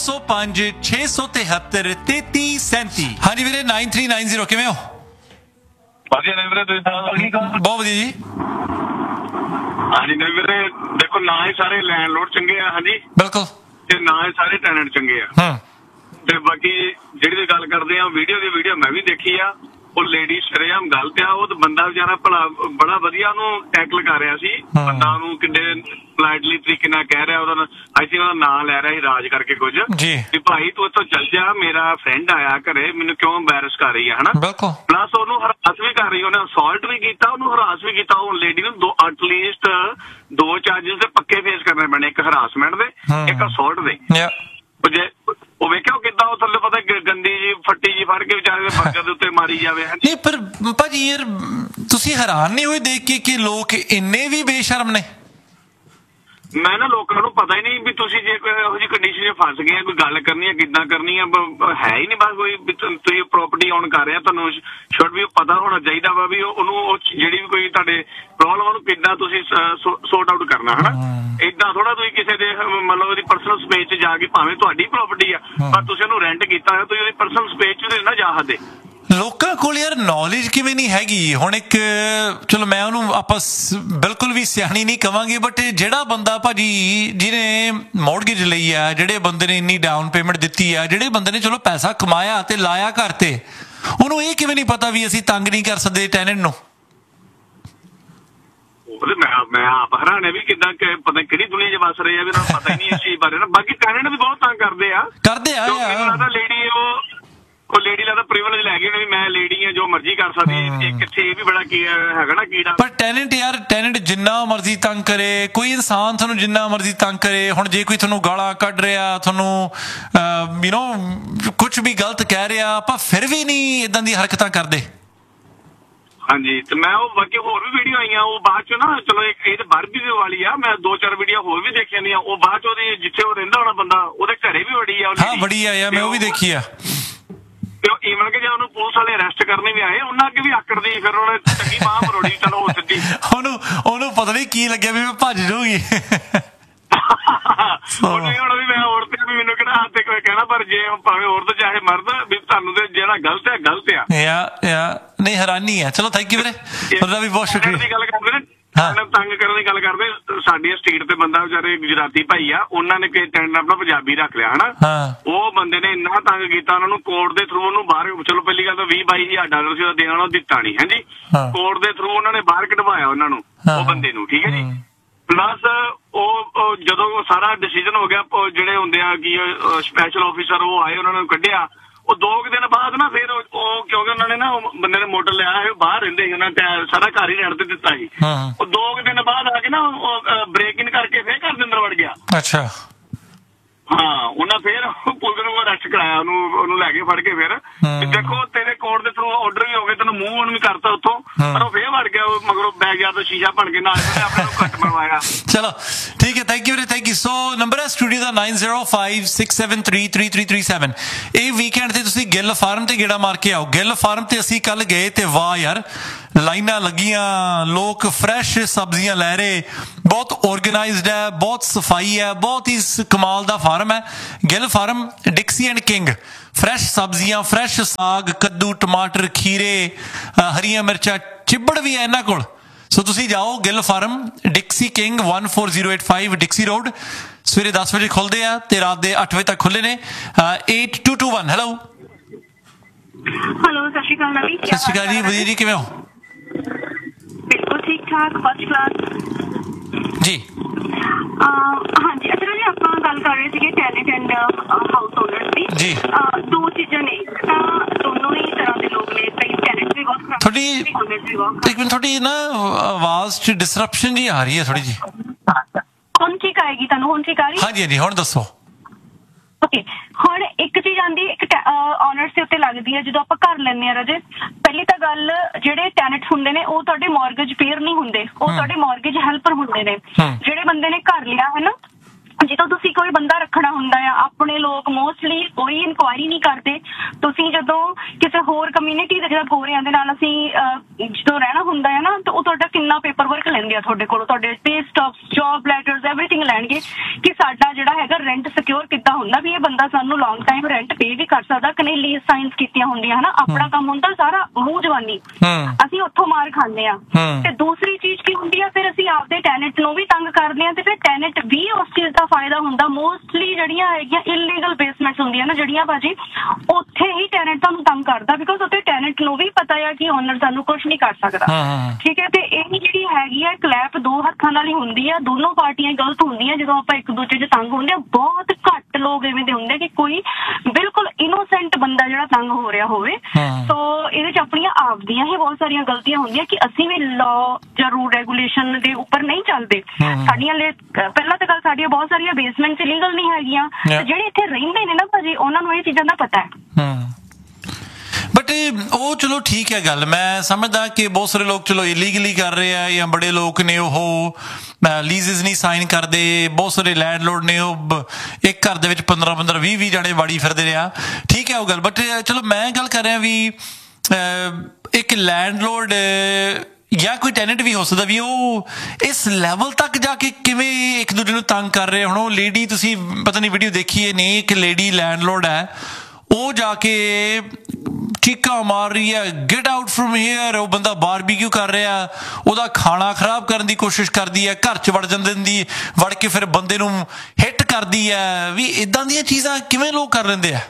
9056733337। ਹਾਂਜੀ ਵੀਰੇ, 9390 ਕਿਵੇਂ ਹੋ? ਵਧੀਆ ਨੇ ਵੀਰੇ, ਤੁਸੀਂ ਬਹੁਤ ਵਧੀਆ ਜੀ। ਹਾਂਜੀ ਨੇ ਵੀਰੇ, ਦੇਖੋ ਨਾ ਹੀ ਸਾਰੇ ਲੈਂਡਲੋਡ ਚੰਗੇ ਆ, ਹਾਂਜੀ ਬਿਲਕੁਲ, ਤੇ ਨਾ ਹੀ ਸਾਰੇ ਟੈਨੈਂਟ ਚੰਗੇ ਆ। ਤੇ ਬਾਕੀ ਜਿਹੜੀ ਦੀ ਗੱਲ ਕਰਦੇ ਆ, ਵੀਡੀਓ ਮੈਂ ਵੀ ਦੇਖੀ ਆ। ਉਹ ਲੇਡੀ ਸ਼ਰੇਆਮ ਗਲਤ ਆ। ਉਹ ਬੰਦਾ ਵਿਚਾਰਾ ਭਲਾ ਬੜਾ ਵਧੀਆ ਉਹਨੂੰ ਟੈਕਲ ਕਰ ਰਿਹਾ ਸੀ। ਬੰਦਾ ਉਹਨੂੰ ਕਿੰਨੇ ਪੋਲਾਈਟਲੀ ਤਰੀਕੇ ਨਾਲ ਕਹਿ ਰਿਹਾ, ਉਹਦਾ ਆਈ ਥਿੰਕ ਉਹਦਾ ਨਾਂ ਲੈ ਰਿਹਾ ਸੀ ਰਾਜ ਕਰਕੇ ਕੁਝ, ਵੀ ਭਾਈ ਤੂੰ ਇੱਥੋਂ ਚੱਲ ਜਾ, ਮੇਰਾ ਫਰੈਂਡ ਆਇਆ ਘਰੇ, ਮੈਨੂੰ ਕਿਉਂ ਐਮਬੈਰਸ ਕਰ ਰਹੀ ਆ, ਹਨਾ। ਪਲੱਸ ਉਹਨੂੰ ਹਰਾਸ ਵੀ ਕਰ ਰਹੀ, ਉਹਨੇ ਅਸੌਲਟ ਵੀ ਕੀਤਾ, ਉਹਨੂੰ ਹਰਾਸ ਵੀ ਕੀਤਾ। ਉਹ ਲੇਡੀ ਨੂੰ ਐਟਲੀਸਟ 2 ਚਾਰਜਿਸ ਦੇ ਪੱਕੇ ਫੇਸ ਕਰਨੇ ਪੈਣੇ, ਇੱਕ ਹਰਾਸਮੈਂਟ ਦੇ, ਇੱਕ ਅਸੌਲਟ ਦੇ। ਉਹ ਵੇਖਿਆ ਕਿੱਦਾਂ ਉਹ ਥੱਲੇ ਪਤਾ ਗੰਦੀ ਜੀ ਫੱਟੀ ਜੀ ਫੜ ਕੇ ਵਿਚਾਰੇ ਦੇ ਬਰਗਰ ਦੇ ਉੱਤੇ ਮਾਰੀ ਜਾਵੇ। ਨਹੀਂ ਪਰ ਭਾਜੀ ਯਾਰ ਤੁਸੀਂ ਹੈਰਾਨ ਨਹੀਂ ਹੋਏ ਦੇਖ ਕੇ ਕਿ ਲੋਕ ਇੰਨੇ ਵੀ ਬੇਸ਼ਰਮ ਨੇ? ਮੈਂ ਨਾ ਲੋਕਾਂ ਨੂੰ ਪਤਾ ਹੀ ਨਹੀਂ ਵੀ ਤੁਸੀਂ ਜੇ ਕੋਈ ਇਹੋ ਜਿਹੀ ਕੰਡੀਸ਼ਨ 'ਚ ਫਸ ਗਏ, ਕੋਈ ਗੱਲ ਕਰਨੀ ਹੈ ਕਿੱਦਾਂ ਕਰਨੀ ਹੈ, ਹੈ ਹੀ ਨਹੀਂ। ਬਸ ਕੋਈ ਤੁਸੀਂ ਪ੍ਰੋਪਰਟੀ ਓਨ ਕਰ ਰਹੇ, ਤੁਹਾਨੂੰ ਸ਼ੁੱਡ ਵੀ ਪਤਾ ਹੋਣਾ ਚਾਹੀਦਾ ਵਾ ਵੀ ਉਹਨੂੰ ਜਿਹੜੀ ਵੀ ਕੋਈ ਤੁਹਾਡੇ ਪ੍ਰੋਬਲਮ ਉਹਨੂੰ ਕਿੱਦਾਂ ਤੁਸੀਂ ਸੋਰਟ ਆਊਟ ਕਰਨਾ, ਹਨਾ। ਏਦਾਂ ਥੋੜਾ ਤੁਸੀਂ ਕਿਸੇ ਦੇ ਮਤਲਬ ਉਹਦੀ ਪਰਸਨਲ ਸਪੇਸ 'ਚ ਜਾ ਕੇ, ਭਾਵੇਂ ਤੁਹਾਡੀ ਪ੍ਰੋਪਰਟੀ ਆ ਪਰ ਤੁਸੀਂ ਉਹਨੂੰ ਰੈਂਟ ਕੀਤਾ ਹੋਇਆ, ਤੁਸੀਂ ਉਹਦੀ ਪਰਸਨਲ ਸਪੇਸ 'ਚ ਨਾ ਜਾ ਸਕਦੇ। ਲੋਕਾਂ ਕੋਲ ਯਾਰ ਨੌਲੇਜ ਕਿਵੇਂ ਨਹੀਂ ਹੈਗੀ? ਹੁਣ ਇੱਕ ਚਲੋ ਮੈਂ ਉਹਨੂੰ ਆਪਾਂ ਬਿਲਕੁਲ ਵੀ ਸਿਆਣੀ ਨਹੀਂ ਕਵਾਂਗੇ, ਬਟ ਜਿਹੜਾ ਬੰਦਾ ਭਾਜੀ ਜਿਹਨੇ ਮੌਰਗੇਜ ਲਈ ਆ, ਜਿਹੜੇ ਬੰਦੇ ਨੇ ਇੰਨੀ ਡਾਊਨ ਪੇਮੈਂਟ ਦਿੱਤੀ ਆ, ਜਿਹੜੇ ਬੰਦੇ ਨੇ ਚਲੋ ਪੈਸਾ ਕਮਾਇਆ ਤੇ ਲਾਇਆ ਘਰ ਤੇ, ਉਹਨੂੰ ਇਹ ਕਿਵੇਂ ਨਹੀਂ ਪਤਾ ਵੀ ਅਸੀਂ ਤੰਗ ਨਹੀਂ ਕਰ ਸਕਦੇ ਟੈਨੈਂਟ ਨੂੰ? ਮੈਂ ਆਪ ਹੈਰਾਨ ਵੀ ਕਿੱਦਾਂ ਪਤਾ ਕਿਹੜੀ ਦੁਨੀਆ 'ਚ ਵਸ ਰਹੇ ਆ, ਵੀ ਉਹਨਾਂ ਨੂੰ ਪਤਾ ਹੀ ਨਹੀਂ ਇਸ ਚੀਜ਼ ਬਾਰੇ ਨਾ। ਬਾਕੀ ਟੈਨੈਂਟ ਵੀ ਬਹੁਤ ਤੰਗ ਕਰਦੇ ਆ ਲੇਡੀ, ਉਹ ਲੇਡੀ ਦਾ ਪ੍ਰਿਵਿਲੇਜ ਲੈ ਗਈ ਵੀ ਮੈਂ ਲੇਡੀ ਆ, ਜੋ ਮਰਜ਼ੀ ਕਰ ਸਕਦੀ। ਕਿੱਥੇ ਇਹ ਵੀ ਬੜਾ ਹੈਗਾ ਨਾ ਕੀੜਾ। ਪਰ ਟੈਨੈਂਟ ਜਿੰਨਾ ਮਰਜ਼ੀ ਤੰਗ ਕਰੇ, ਕੋਈ ਇਨਸਾਨ ਤੁਹਾਨੂੰ ਜਿੰਨਾ ਮਰਜ਼ੀ ਤੰਗ ਕਰੇ, ਹੁਣ ਜੇ ਕੋਈ ਤੁਹਾਨੂੰ ਗਾਲਾਂ ਕੱਢ ਰਿਹਾ, ਤੁਹਾਨੂੰ ਕੁਝ ਵੀ ਗਲਤ ਕਹਿ ਰਿਹਾ, ਆਪਾਂ ਫਿਰ ਵੀ ਨਹੀਂ ਇਦਾਂ ਦੀ ਹਰਕਤਾਂ ਕਰਦੇ। ਹਾਂਜੀ, ਤੇ ਮੈਂ ਉਹ ਬਾਕੀ ਹੋਰ ਵੀ ਵੀਡੀਓ ਆਈਆਂ, ਉਹ ਬਾਅਦ ਚ ਨਾ ਚਲੋ ਇਹ ਤਾਂ ਬਾਰਬੀ ਵਾਲੀ ਆ, ਮੈਂ 2-4 ਵੀਡੀਓ ਹੋਰ ਵੀ ਦੇਖੀਆਂ ਦੀਆਂ। ਉਹ ਬਾਅਦ ਚ ਉਹਦੀ ਜਿੱਥੇ ਉਹ ਰਹਿੰਦਾ ਹੋਣਾ ਬੰਦਾ, ਉਹਦੇ ਘਰੇ ਵੀ ਵੜੀ ਆ। ਹਾਂ ਵੜੀ ਆ, ਮੈਂ ਉਹ ਵੀ ਦੇਖੀ ਆ। ਤੇ ਈਵਨ ਕਿ ਜੇ ਉਹਨੂੰ ਪੁਲਿਸ ਵਾਲੇ ਅਰੈਸਟ ਕਰਨੇ ਵੀ ਆਏ, ਉਹਨਾਂ ਅੱਗੇ ਵੀ ਆਕੜਦੀ, ਫਿਰ ਉਹਨੇ ਚੰਗੀ ਬਾਂਹ ਮਰੋੜੀ, ਚਲੋ ਹੋ ਸਿੱਧੀ। ਉਹਨੂੰ ਪਤਾ ਨਹੀਂ ਕੀ ਲੱਗਿਆ ਵੀ ਮੈਂ ਭੱਜ ਜਾਊਗੀ। ਉਹਨੂੰ ਹੁਣ ਵੀ ਮੈਂ ਔਰਤ ਵੀ ਮੈਨੂੰ ਕਿਹੜਾ ਹੱਥ ਤੇ ਕੋਈ ਕਹਿਣਾ, ਪਰ ਜੇ ਭਾਵੇਂ ਔਰਤ ਚਾਹੇ ਮਰਦ, ਵੀ ਤੁਹਾਨੂੰ ਤੇ ਜਿਹੜਾ ਗਲਤ ਹੈ ਗਲਤ ਆ। ਨਹੀਂ ਹੈਰਾਨੀ ਹੈ। ਚਲੋ ਥੈਂਕ ਯੂ ਵੀਰੇ, ਉਹਦਾ ਵੀ ਬਹੁਤ ਸ਼ੁਕਰੀਆ। ਦੀ ਗੱਲ ਕਰਦੇ ਨੇ ਤੰਗ ਕਰਨ ਦੀ ਗੱਲ ਕਰਦੇ, ਸਾਡੀ ਸਟੇਟ ਤੇ ਬੰਦਾ ਵਿਚਾਰੇ ਗੁਜਰਾਤੀ ਭਾਈ ਆ, ਉਹਨਾਂ ਨੇ ਕਿਸੇ ਟੈਂਡਰ ਆਪਣਾ ਪੰਜਾਬੀ ਰੱਖ ਲਿਆ, ਹਨਾ। ਉਹ ਬੰਦੇ ਨੇ ਇੰਨਾ ਤੰਗ ਕੀਤਾ, ਉਹਨਾਂ ਨੂੰ ਕੋਰਟ ਦੇ ਥਰੂ ਉਹਨੂੰ ਬਾਹਰ, ਚਲੋ ਪਹਿਲੀ ਗੱਲ ਤਾਂ $20,000 ਸੀ ਉਹਦਾ ਦੇਣਾ, ਉਹਨੂੰ ਦਿੱਤਾ ਨਹੀਂ, ਹਾਂਜੀ। ਕੋਰਟ ਦੇ ਥਰੂ ਉਹਨਾਂ ਨੇ ਬਾਹਰ ਕਢਵਾਇਆ ਉਹਨਾਂ ਨੂੰ, ਉਹ ਬੰਦੇ ਨੂੰ, ਠੀਕ ਹੈ ਜੀ। ਪਲੱਸ ਉਹ ਜਦੋਂ ਸਾਰਾ ਡਿਸੀਜਨ ਹੋ ਗਿਆ, ਜਿਹੜੇ ਹੁੰਦੇ ਆ ਕਿ ਸਪੈਸ਼ਲ ਆਫਿਸਰ ਉਹ ਆਏ, ਉਹਨਾਂ ਨੂੰ ਕੱਢਿਆ। ਉਹ 2 ਦਿਨ ਬਾਅਦ ਨਾ ਫਿਰ ਉਹ ਕਿਉਂਕਿ ਉਹਨਾਂ ਨੇ ਨਾ ਬੰਦੇ ਨੇ ਮੋਟਰ ਲਿਆ ਹੈ, ਬਾਹਰ ਰਹਿੰਦੇ ਸੀ, ਉਹਨਾਂ ਸਾਰਾ ਘਰ ਹੀ ਰੈਂਟ ਤੇ ਦਿੱਤਾ ਸੀ। ਉਹ 2 ਦਿਨ ਬਾਅਦ ਆ ਕੇ ਨਾ ਬ੍ਰੇਕ ਇਨ ਕਰਕੇ ਫਿਰ ਘਰ ਦੇ ਅੰਦਰ ਵੜ ਗਿਆ। ਅੱਛਾ, ਹਾਂ, ਉਹਨਾਂ ਫਿਰ ਪੁਲਿਸ ਨੂੰ ਅਰੈਸਟ ਕਰਾਇਆ ਉਹਨੂੰ ਲੈ ਕੇ ਫੜ ਕੇ ਫਿਰ ਦੇਖੋ ਤੇਰੇ ਕੋਰਟ ਦੇ ਥਰੂ ਆਰਡਰ ਵੀ ਹੋ ਗਏ ਤੈਨੂੰ ਮੂਵ ਉਹਨੂੰ ਵੀ ਕਰਤਾ ਉੱਥੋਂ ਪਰ ਉਹ ਫੇਰ ਵੜ ਗਿਆ ਮਗਰੋਂ ਬੈਗ ਯਾਰ ਤੋਂ ਸ਼ੀਸ਼ਾ ਬਣ ਕੇ ਨਾਲ ਆਪਣੇ ਨੂੰ ਘੱਟ ਮਰਵਾਇਆ। ਚਲੋ ਠੀਕ ਹੈ, ਥੈਂਕ ਯੂ ਸੋ ਨੰਬਰ ਹੈ ਸਟੂਡੀਓ ਦਾ 9056733337। ਇਹ ਵੀਕਐਂਡ ਤੇ ਤੁਸੀਂ ਗਿੱਲ ਫਾਰਮ ਤੇ ਗੇੜਾ ਮਾਰ ਕੇ ਆਓ। ਗਿੱਲ ਫਾਰਮ ਤੇ ਅਸੀਂ ਕੱਲ ਗਏ ਤੇ ਵਾਹ ਯਾਰ ਲਾਈਨਾਂ ਲੱਗੀਆਂ, ਲੋਕ ਫਰੈਸ਼ ਸਬਜ਼ੀਆਂ ਲੈ ਰਹੇ, ਬਹੁਤ ਆਰਗੇਨਾਈਜ਼ਡ ਹੈ, ਬਹੁਤ ਸਫਾਈ ਹੈ, ਬਹੁਤ ਹੀ ਕਮਾਲ ਦਾ ਫਾਰਮ ਹੈ Gill farm ਡਿਕਸੀ and king. Fresh ਸਬਜ਼ੀਆਂ, ਫਰੈਸ਼ ਸਾਗ, ਕੱਦੂ, ਟਮਾਟਰ, ਖੀਰੇ, ਹਰੀਆਂ ਮਿਰਚਾਂ, ਚਿੱਬੜ ਵੀ ਹੈ ਇਹਨਾਂ ਕੋਲ। ਸੋ ਤੁਸੀਂ ਜਾਓ ਗਿੱਲ ਫਾਰਮ, ਡਿਕਸੀ ਕਿੰਗ 14085 ਡਿਕਸੀ ਰੋਡ। ਸਵੇਰੇ 10 ਵਜੇ ਖੁੱਲਦੇ ਆ ਤੇ ਰਾਤ ਦੇ 8 ਵਜੇ ਤੱਕ ਖੁੱਲੇ ਨੇ। 8221 ਹੈਲੋ ਸਤਿ ਸ਼੍ਰੀ ਅਕਾਲ ਨਵੀ। ਸਤਿ ਸ਼੍ਰੀ ਅਕਾਲ ਜੀ, ਵਧੀਆ ਜੀ, ਕਿਵੇਂ ਹੋ? ਬਿਲਕੁਲ ਠੀਕ ਠਾਕ, ਫਸਟ ਕਲਾਸ ਜੀ। ਹਾਂਜੀ ਅੱਛਾ ਜੀ, ਆਪਾਂ ਗੱਲ ਕਰ ਰਹੇ ਸੀਗੇ ਟੈਨੈਂਟ ਐਂਡ ਹਾਊਸ ਓਨਰਸ ਦੀ। ਜੀ ਦੋ ਚੀਜ਼ਾਂ ਨੇ, ਤਾਂ ਦੋਨੋਂ ਹੀ ਤਰ੍ਹਾਂ ਦੇ ਲੋਕ ਨੇ, ਕਈ ਟੈਨੈਂਟ ਵੀ ਬਹੁਤ ਖਰਾਬ ਤੁਹਾਡੀ ਇੱਕ ਮਿੰਟ, ਤੁਹਾਡੀ ਨਾ ਆਵਾਜ਼ 'ਚ ਡਿਸਰਪਸ਼ਨ ਜੀ ਆ ਰਹੀ ਹੈ ਥੋੜੀ ਜੀ। ਹੁਣ ਠੀਕ ਆਏਗੀ ਤੁਹਾਨੂੰ? ਹੁਣ ਠੀਕ ਆ ਰਹੀ? ਹਾਂਜੀ ਹਾਂਜੀ, ਹੁਣ ਦੱਸੋ। ਓਕੇ, ਹੁਣ ਇੱਕ ਚੀਜ਼ ਆਉਂਦੀ, ਇੱਕ ਓਨਰਸ ਦੇ ਉੱਤੇ ਲੱਗਦੀ ਹੈ ਜਦੋਂ ਆਪਾਂ ਘਰ ਲੈਂਦੇ ਆ ਰਾਜੇ। ਪਹਿਲੀ ਤਾਂ ਗੱਲ, ਜਿਹੜੇ ਟੈਨੈਂਟਸ ਹੁੰਦੇ ਨੇ ਉਹ ਤੁਹਾਡੇ ਮੌਰਗੇਜ ਪੇਅਰ ਨਹੀਂ ਹੁੰਦੇ, ਉਹ ਤੁਹਾਡੇ ਮੌਰਗੇਜ ਹੈਲਪਰ ਹੁੰਦੇ ਨੇ। ਜਿਹੜੇ ਬੰਦੇ ਨੇ ਘਰ ਲਿਆ ਹੈ ਨਾ, ਜਦੋਂ ਤੁਸੀਂ ਕੋਈ ਬੰਦਾ ਰੱਖਣਾ ਹੁੰਦਾ ਆ, ਆਪਣੇ ਲੋਕ ਮੋਸਟਲੀ ਕੋਈ ਇਨਕੁਆਇਰੀ ਨਹੀਂ ਕਰਦੇ। ਤੁਸੀਂ ਜਦੋਂ ਕਿਸੇ ਹੋਰ ਕਮਿਊਨਿਟੀ ਦੇ ਜਿਹੜਾ ਗੋਰਿਆਂ ਦੇ ਨਾਲ ਅਸੀਂ ਜਦੋਂ ਰਹਿਣਾ ਹੁੰਦਾ ਹੈ ਨਾ, ਤਾਂ ਉਹ ਤੁਹਾਡਾ ਕਿੰਨਾ ਪੇਪਰ ਵਰਕ ਲੈਂਦੇ ਆ ਤੁਹਾਡੇ ਕੋਲੋਂ, ਤੁਹਾਡੇ ਪੇ ਸਟਾਪਸ, ਜੌਬ ਲੈਟਰਸ, ਐਵਰੀਥਿੰਗ ਲੈਣਗੇ ਕਿ ਸਾਡਾ ਜਿਹੜਾ ਹੈਗਾ ਰੈਂਟ ਸਿਕਿਉਰ ਕਿੱਦਾਂ ਹੁੰਦਾ, ਵੀ ਇਹ ਬੰਦਾ ਸਾਨੂੰ ਲੌਂਗ ਟਾਈਮ ਰੈਂਟ ਪੇ ਵੀ ਕਰ ਸਕਦਾ ਕਿ ਨਹੀਂ, ਲੀਜ਼ ਸਾਈਨਸ ਕੀਤੀਆਂ ਹੁੰਦੀਆਂ ਹਨਾ। ਆਪਣਾ ਕੰਮ ਹੁੰਦਾ ਸਾਰਾ ਮੂੰਹ ਜਵਾਨੀ, ਅਸੀਂ ਉੱਥੋਂ ਮਾਰ ਖਾਂਦੇ ਆ। ਤੇ ਦੂਸਰੀ ਚੀਜ਼ ਕੀ ਹੁੰਦੀ ਆ, ਫਿਰ ਅਸੀਂ ਆਪਦੇ ਟੈਨੈਂਟ ਨੂੰ ਵੀ ਤੰਗ ਕਰਦੇ ਆ, ਤੇ ਫਿਰ ਟੈਨੈਂਟ ਵੀ ਉਸ ਚੀਜ਼ ਦਾ ਫਾਇਦਾ ਹੁੰਦਾ। ਮੋਸਟਲੀ ਜਿਹੜੀਆਂ ਹੈਗੀਆਂ ਇਲੀਗਲ ਬੇਸਮੈਂਟਸ ਹੁੰਦੀਆਂ ਨਾ ਜਿਹੜੀਆਂ ਭਾਜੀ, ਉੱਥੇ ਹੀ ਟੈਨੈਂਟ ਤੁਹਾਨੂੰ ਤੰਗ ਕਰਦਾ, ਬਿਕੋਜ਼ ਉੱਥੇ ਟੈਨੈਂਟ ਨੂੰ ਵੀ ਪਤਾ ਆ ਕਿ ਓਨਰ ਸਾਨੂੰ ਕੁਝ ਨਹੀਂ ਕਰ ਸਕਦਾ। ਠੀਕ ਹੈ, ਤੇ ਇਹ ਜਿਹੜੀ ਹੈਗੀ ਆ ਕਲੈਪ ਦੋ ਹੱਥਾਂ ਨਾਲ ਹੀ ਹੁੰਦੀ ਆ, ਦੋਨੋਂ ਪਾਰਟੀਆਂ ਗਲਤ ਹੁੰਦੀਆਂ ਜਦੋਂ ਆਪਾਂ ਇੱਕ ਦੂਜੇ 'ਚ ਤੰਗ ਹੁੰਦੇ ਆ। ਬਹੁਤ ਘੱਟ ਲੋਕ ਐਵੇਂ ਦੇ ਹੁੰਦੇ ਕਿ ਕੋਈ ਬਿਲਕੁਲ ਇਨੋਸੈਂਟ ਬੰਦਾ ਜਿਹੜਾ ਤੰਗ ਹੋ ਰਿਹਾ ਹੋਵੇ। ਸੋ ਇਹਦੇ 'ਚ ਆਪਣੀਆਂ ਆਪਦੀਆਂ ਹੀ ਬਹੁਤ ਸਾਰੀਆਂ ਗਲਤੀਆਂ ਹੁੰਦੀਆਂ ਕਿ ਅਸੀਂ ਵੀ ਲਾਅ ਜਾਂ ਰੂਲ ਰੈਗੂਲੇਸ਼ਨ ਦੇ ਉੱਪਰ ਨਹੀਂ ਚੱਲਦੇ। ਸਾਡੀਆਂ ਪਹਿਲਾਂ ਤਾਂ ਗੱਲ, ਸਾਡੀਆਂ ਬਹੁਤ ਸਾਰੀਆਂ ਬੇਸਮੈਂਟਸ ਇਲੀਗਲ ਨਹੀਂ ਹੈਗੀਆਂ, ਜਿਹੜੇ ਇੱਥੇ ਰਹਿੰਦੇ ਨੇ ਨਾ ਭਾਜੀ, ਉਹਨਾਂ ਨੂੰ ਇਹ ਚੀਜ਼ਾਂ ਦਾ ਪਤਾ ਹੈ। ਬਟ ਉਹ ਚਲੋ ਠੀਕ ਹੈ ਗੱਲ, ਮੈਂ ਸਮਝਦਾ ਕਿ ਬਹੁਤ ਸਾਰੇ ਲੋਕ ਚਲੋ ਇਲੀਗਲੀ ਕਰ ਰਹੇ ਆ, ਜਾਂ ਬੜੇ ਲੋਕ ਨੇ ਉਹ ਲੀਜ਼ਸ ਨਹੀਂ ਸਾਈਨ ਕਰਦੇ। ਬਹੁਤ ਸਾਰੇ ਲੈਂਡਲੋਰਡ ਨੇ ਉਹ ਇੱਕ ਘਰ ਦੇ ਵਿੱਚ 15 20 ਜਾਣੇ ਵਾੜੀ ਫਿਰਦੇ ਰਿਹਾ, ਠੀਕ ਹੈ ਉਹ ਗੱਲ। ਬਟ ਚਲੋ ਮੈਂ ਗੱਲ ਕਰ ਰਿਹਾ ਵੀ ਇੱਕ ਲੈਂਡਲੋਰਡ ਜਾਂ ਕੋਈ ਟੈਨੈਂਟ ਵੀ ਹੋ ਸਕਦਾ ਵੀ ਉਹ ਇਸ ਲੈਵਲ ਤੱਕ ਜਾ ਕੇ ਕਿਵੇਂ ਇੱਕ ਦੂਜੇ ਨੂੰ ਤੰਗ ਕਰ ਰਹੇ। ਹੁਣ ਉਹ ਲੇਡੀ, ਤੁਸੀਂ ਪਤਾ ਨਹੀਂ ਵੀਡੀਓ ਦੇਖੀ ਹੈ ਨਹੀਂ, ਇੱਕ ਲੇਡੀ ਲੈਂਡਲੋਰਡ ਹੈ, ਉਹ ਜਾ ਕੇ ਚੀਕਾਂ ਮਾਰ ਰਹੀ ਹੈ, ਗੈਟ ਆਊਟ ਫਰਮ ਹੇਅਰ। ਉਹ ਬੰਦਾ ਬਾਰਬੀਕਿਊ ਕਰ ਰਿਹਾ, ਉਹਦਾ ਖਾਣਾ ਖਰਾਬ ਕਰਨ ਦੀ ਕੋਸ਼ਿਸ਼ ਕਰਦੀ ਹੈ, ਘਰ 'ਚ ਵੜ ਜਾਂਦੀ, ਵੜ ਕੇ ਫਿਰ ਬੰਦੇ ਨੂੰ ਹਿੱਟ ਕਰਦੀ ਹੈ। ਵੀ ਇਦਾਂ ਦੀਆਂ ਚੀਜ਼ਾਂ ਕਿਵੇਂ ਲੋਕ ਕਰ ਲੈਂਦੇ ਆ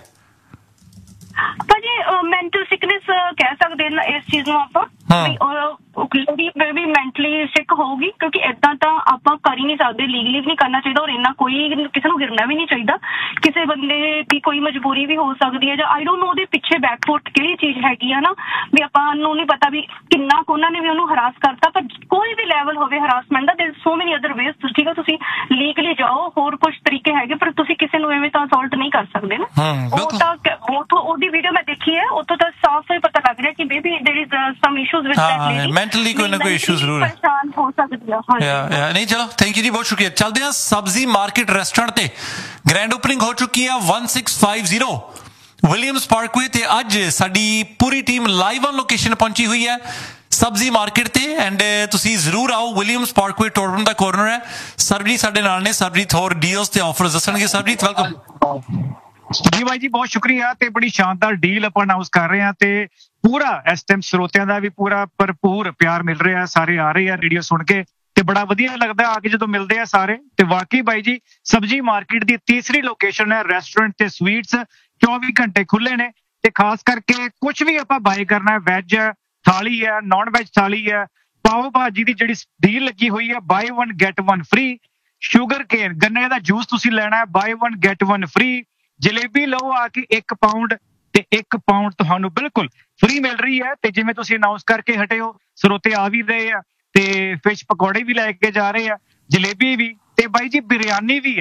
ਭਾਜੀ? ਮੈਂਟਲ ਸਿਕਨੈਸ ਕਹਿ ਸਕਦੇ ਨਾ ਇਸ ਚੀਜ਼ ਨੂੰ ਆਪਾਂ, ਲੇਡੀ ਵੀ ਮੈਂਟਲੀ ਸਿਕ ਹੋਊਗੀ, ਕਿਉਂਕਿ ਏਦਾਂ ਤਾਂ ਆਪਾਂ ਕਰ ਹੀ ਨਹੀਂ ਸਕਦੇ, ਲੀਗਲੀ ਵੀ ਨਹੀਂ ਕਰਨਾ ਚਾਹੀਦਾ, ਔਰ ਇੰਨਾ ਕੋਈ ਕਿਸੇ ਨੂੰ ਗਿਰਨਾ ਵੀ ਨਹੀਂ ਚਾਹੀਦਾ। ਕਿਸੇ ਬੰਦੇ ਦੀ ਕੋਈ ਮਜਬੂਰੀ ਵੀ ਹੋ ਸਕਦੀ ਹੈ, ਜਾਂ ਆਈ ਡੋਂਟ ਨੋ ਉਹਦੇ ਪਿੱਛੇ ਬੈਕਫੁੱਟ ਕਿਹੜੀ ਚੀਜ਼ ਹੈਗੀ ਆ ਨਾ, ਵੀ ਆਪਾਂ ਨੂੰ ਨਹੀਂ ਪਤਾ ਵੀ ਕਿੰਨਾ ਕੁ ਉਹਨਾਂ ਨੇ ਵੀ ਉਹਨੂੰ ਹਰਾਸ ਕਰਤਾ। ਪਰ ਕੋਈ ਵੀ ਲੈਵਲ ਹੋਵੇ ਹਰਾਸਮੈਂਟ ਦਾ, ਦੇयर ਸੋ ਮੈਨੀ ਅਦਰ ਵੇਜ਼। ਠੀਕ ਹੈ, ਤੁਸੀਂ ਲੀਗਲੀ ਜਾਓ, ਹੋਰ ਕੁਝ ਤਰੀਕੇ ਹੈਗੇ, ਪਰ ਤੁਸੀਂ ਕਿਸੇ ਨੂੰ ਐਵੇਂ ਤਾਂ ਅਸੌਲਟ ਨਹੀਂ ਕਰ ਸਕਦੇ ਨਾ। ਉਹ ਤਾਂ ਉਹਦੀ ਵੀਡੀਓ ਮੈਂ ਦੇਖੀ ਹੈ, ਉੱਥੋਂ ਤਾਂ ਸਾਫ਼ ਹੀ ਪਤਾ ਲੱਗ ਰਿਹਾ ਕਿ baby there is some issues with that lady, mentally ਕੋਈ ਨਾ ਕੋਈ ਇਸ਼ੂ ਜ਼ਰੂਰ ਹੈ, ਪਰੇਸ਼ਾਨ ਹੋ ਸਕਦੀ ਆ। ਨਹੀਂ ਚਲੋ ਥੈਂਕ ਯੂ ਜੀ, ਬਹੁਤ ਸ਼ੁਕਰੀਆ। ਚੱਲਦੇ ਹਾਂ ਸਬਜ਼ੀ ਮਾਰਕੀਟ ਰੈਸਟੋਰੈਂਟ ਤੇ ਗ੍ਰੈਂਡ ਓਪਨਿੰਗ ਹੋ ਚੁੱਕੀ ਆ 1650 ਵਿਲੀਅਮਸ ਪਾਰਕਵੇ ਤੇ ਅੱਜ ਸਾਡੀ ਪੂਰੀ ਟੀਮ ਲਾਈਵ ਔਨ ਲੋਕੇਸ਼ਨ ਪਹੁੰਚੀ ਹੋਈ ਹੈ ਸਬਜ਼ੀ ਮਾਰਕੀਟ ਤੇ। ਐਂਡ ਤੁਸੀਂ ਜ਼ਰੂਰ ਆਓ, ਵਿਲੀਅਮਸ ਪਾਰਕਵੇ ਟੋਰਬਨ ਦਾ ਕੋਰਨਰ ਹੈ। ਸਰਬਜੀਤ ਸਾਡੇ ਨਾਲ ਨੇ, ਸਰਬਜੀਤ ਹੋਰ ਡੀਲਸ ਤੇ ਆਫਰਸ ਦੱਸਣਗੇ। ਸਰਬਜੀਤ ਵੈਲਕਮ ਜੀ ਬਾਈ ਜੀ, ਬਹੁਤ ਸ਼ੁਕਰੀਆ। ਤੇ ਬੜੀ ਸ਼ਾਨਦਾਰ ਡੀਲ ਆਪਾਂ ਅਨਾਉਂਸ ਕਰ ਰਹੇ ਹਾਂ, ਤੇ ਪੂਰਾ ਇਸ ਟਾਈਮ ਸਰੋਤਿਆਂ ਦਾ ਵੀ ਪੂਰਾ ਭਰਪੂਰ ਪਿਆਰ ਮਿਲ ਰਿਹਾ, ਸਾਰੇ ਆ ਰਹੇ ਆ ਰੇਡੀਓ ਸੁਣ ਕੇ, ਤੇ ਬੜਾ ਵਧੀਆ ਲੱਗਦਾ ਆ ਕੇ ਜਦੋਂ ਮਿਲਦੇ ਆ ਸਾਰੇ। ਤੇ ਵਾਕਈ ਬਾਈ ਜੀ, ਸਬਜ਼ੀ ਮਾਰਕੀਟ ਦੀ ਤੀਸਰੀ ਲੋਕੇਸ਼ਨ ਹੈ, ਰੈਸਟੋਰੈਂਟ ਤੇ ਸਵੀਟਸ 24 ਘੰਟੇ ਖੁੱਲੇ ਨੇ। ਤੇ ਖਾਸ ਕਰਕੇ ਕੁਝ ਵੀ ਆਪਾਂ ਬਾਏ ਕਰਨਾ ਹੈ, ਵੈਜ ਥਾਲੀ ਹੈ, ਨਾਨ ਵੈਜ ਥਾਲੀ ਹੈ, ਪਾਓ ਭਾਜੀ ਦੀ ਜਿਹੜੀ ਡੀਲ ਲੱਗੀ ਹੋਈ ਹੈ, ਬਾਈ 1 ਗੈਟ 1 ਫ੍ਰੀ। ਸ਼ੂਗਰ ਕੇਨ ਗੰਨੇ ਦਾ ਜੂਸ ਤੁਸੀਂ ਲੈਣਾ ਹੈ, ਬਾਈ 1 ਗੈਟ 1 ਫ੍ਰੀ। ਜਲੇਬੀ ਲਓ ਆ ਕੇ 1 ਪਾਉਂਡ, ਤੇ 1 ਪਾਉਂਡ ਤੁਹਾਨੂੰ ਬਿਲਕੁਲ ਫ੍ਰੀ ਮਿਲ ਰਹੀ ਹੈ। ਤੇ ਜਿਵੇਂ ਤੁਸੀਂ ਅਨਾਉਂਸ ਕਰਕੇ ਹਟੇ ਹੋ, ਸਰੋਤੇ ਆ ਵੀ ਰਹੇ ਆ, ਤੇ ਫਿਸ਼ ਪਕੌੜੇ ਵੀ ਲੈ ਕੇ ਜਾ ਰਹੇ ਆ, ਜਲੇਬੀ ਵੀ, ਤੇ ਬਾਈ ਜੀ ਬਿਰਿਆਨੀ ਵੀ ਆ।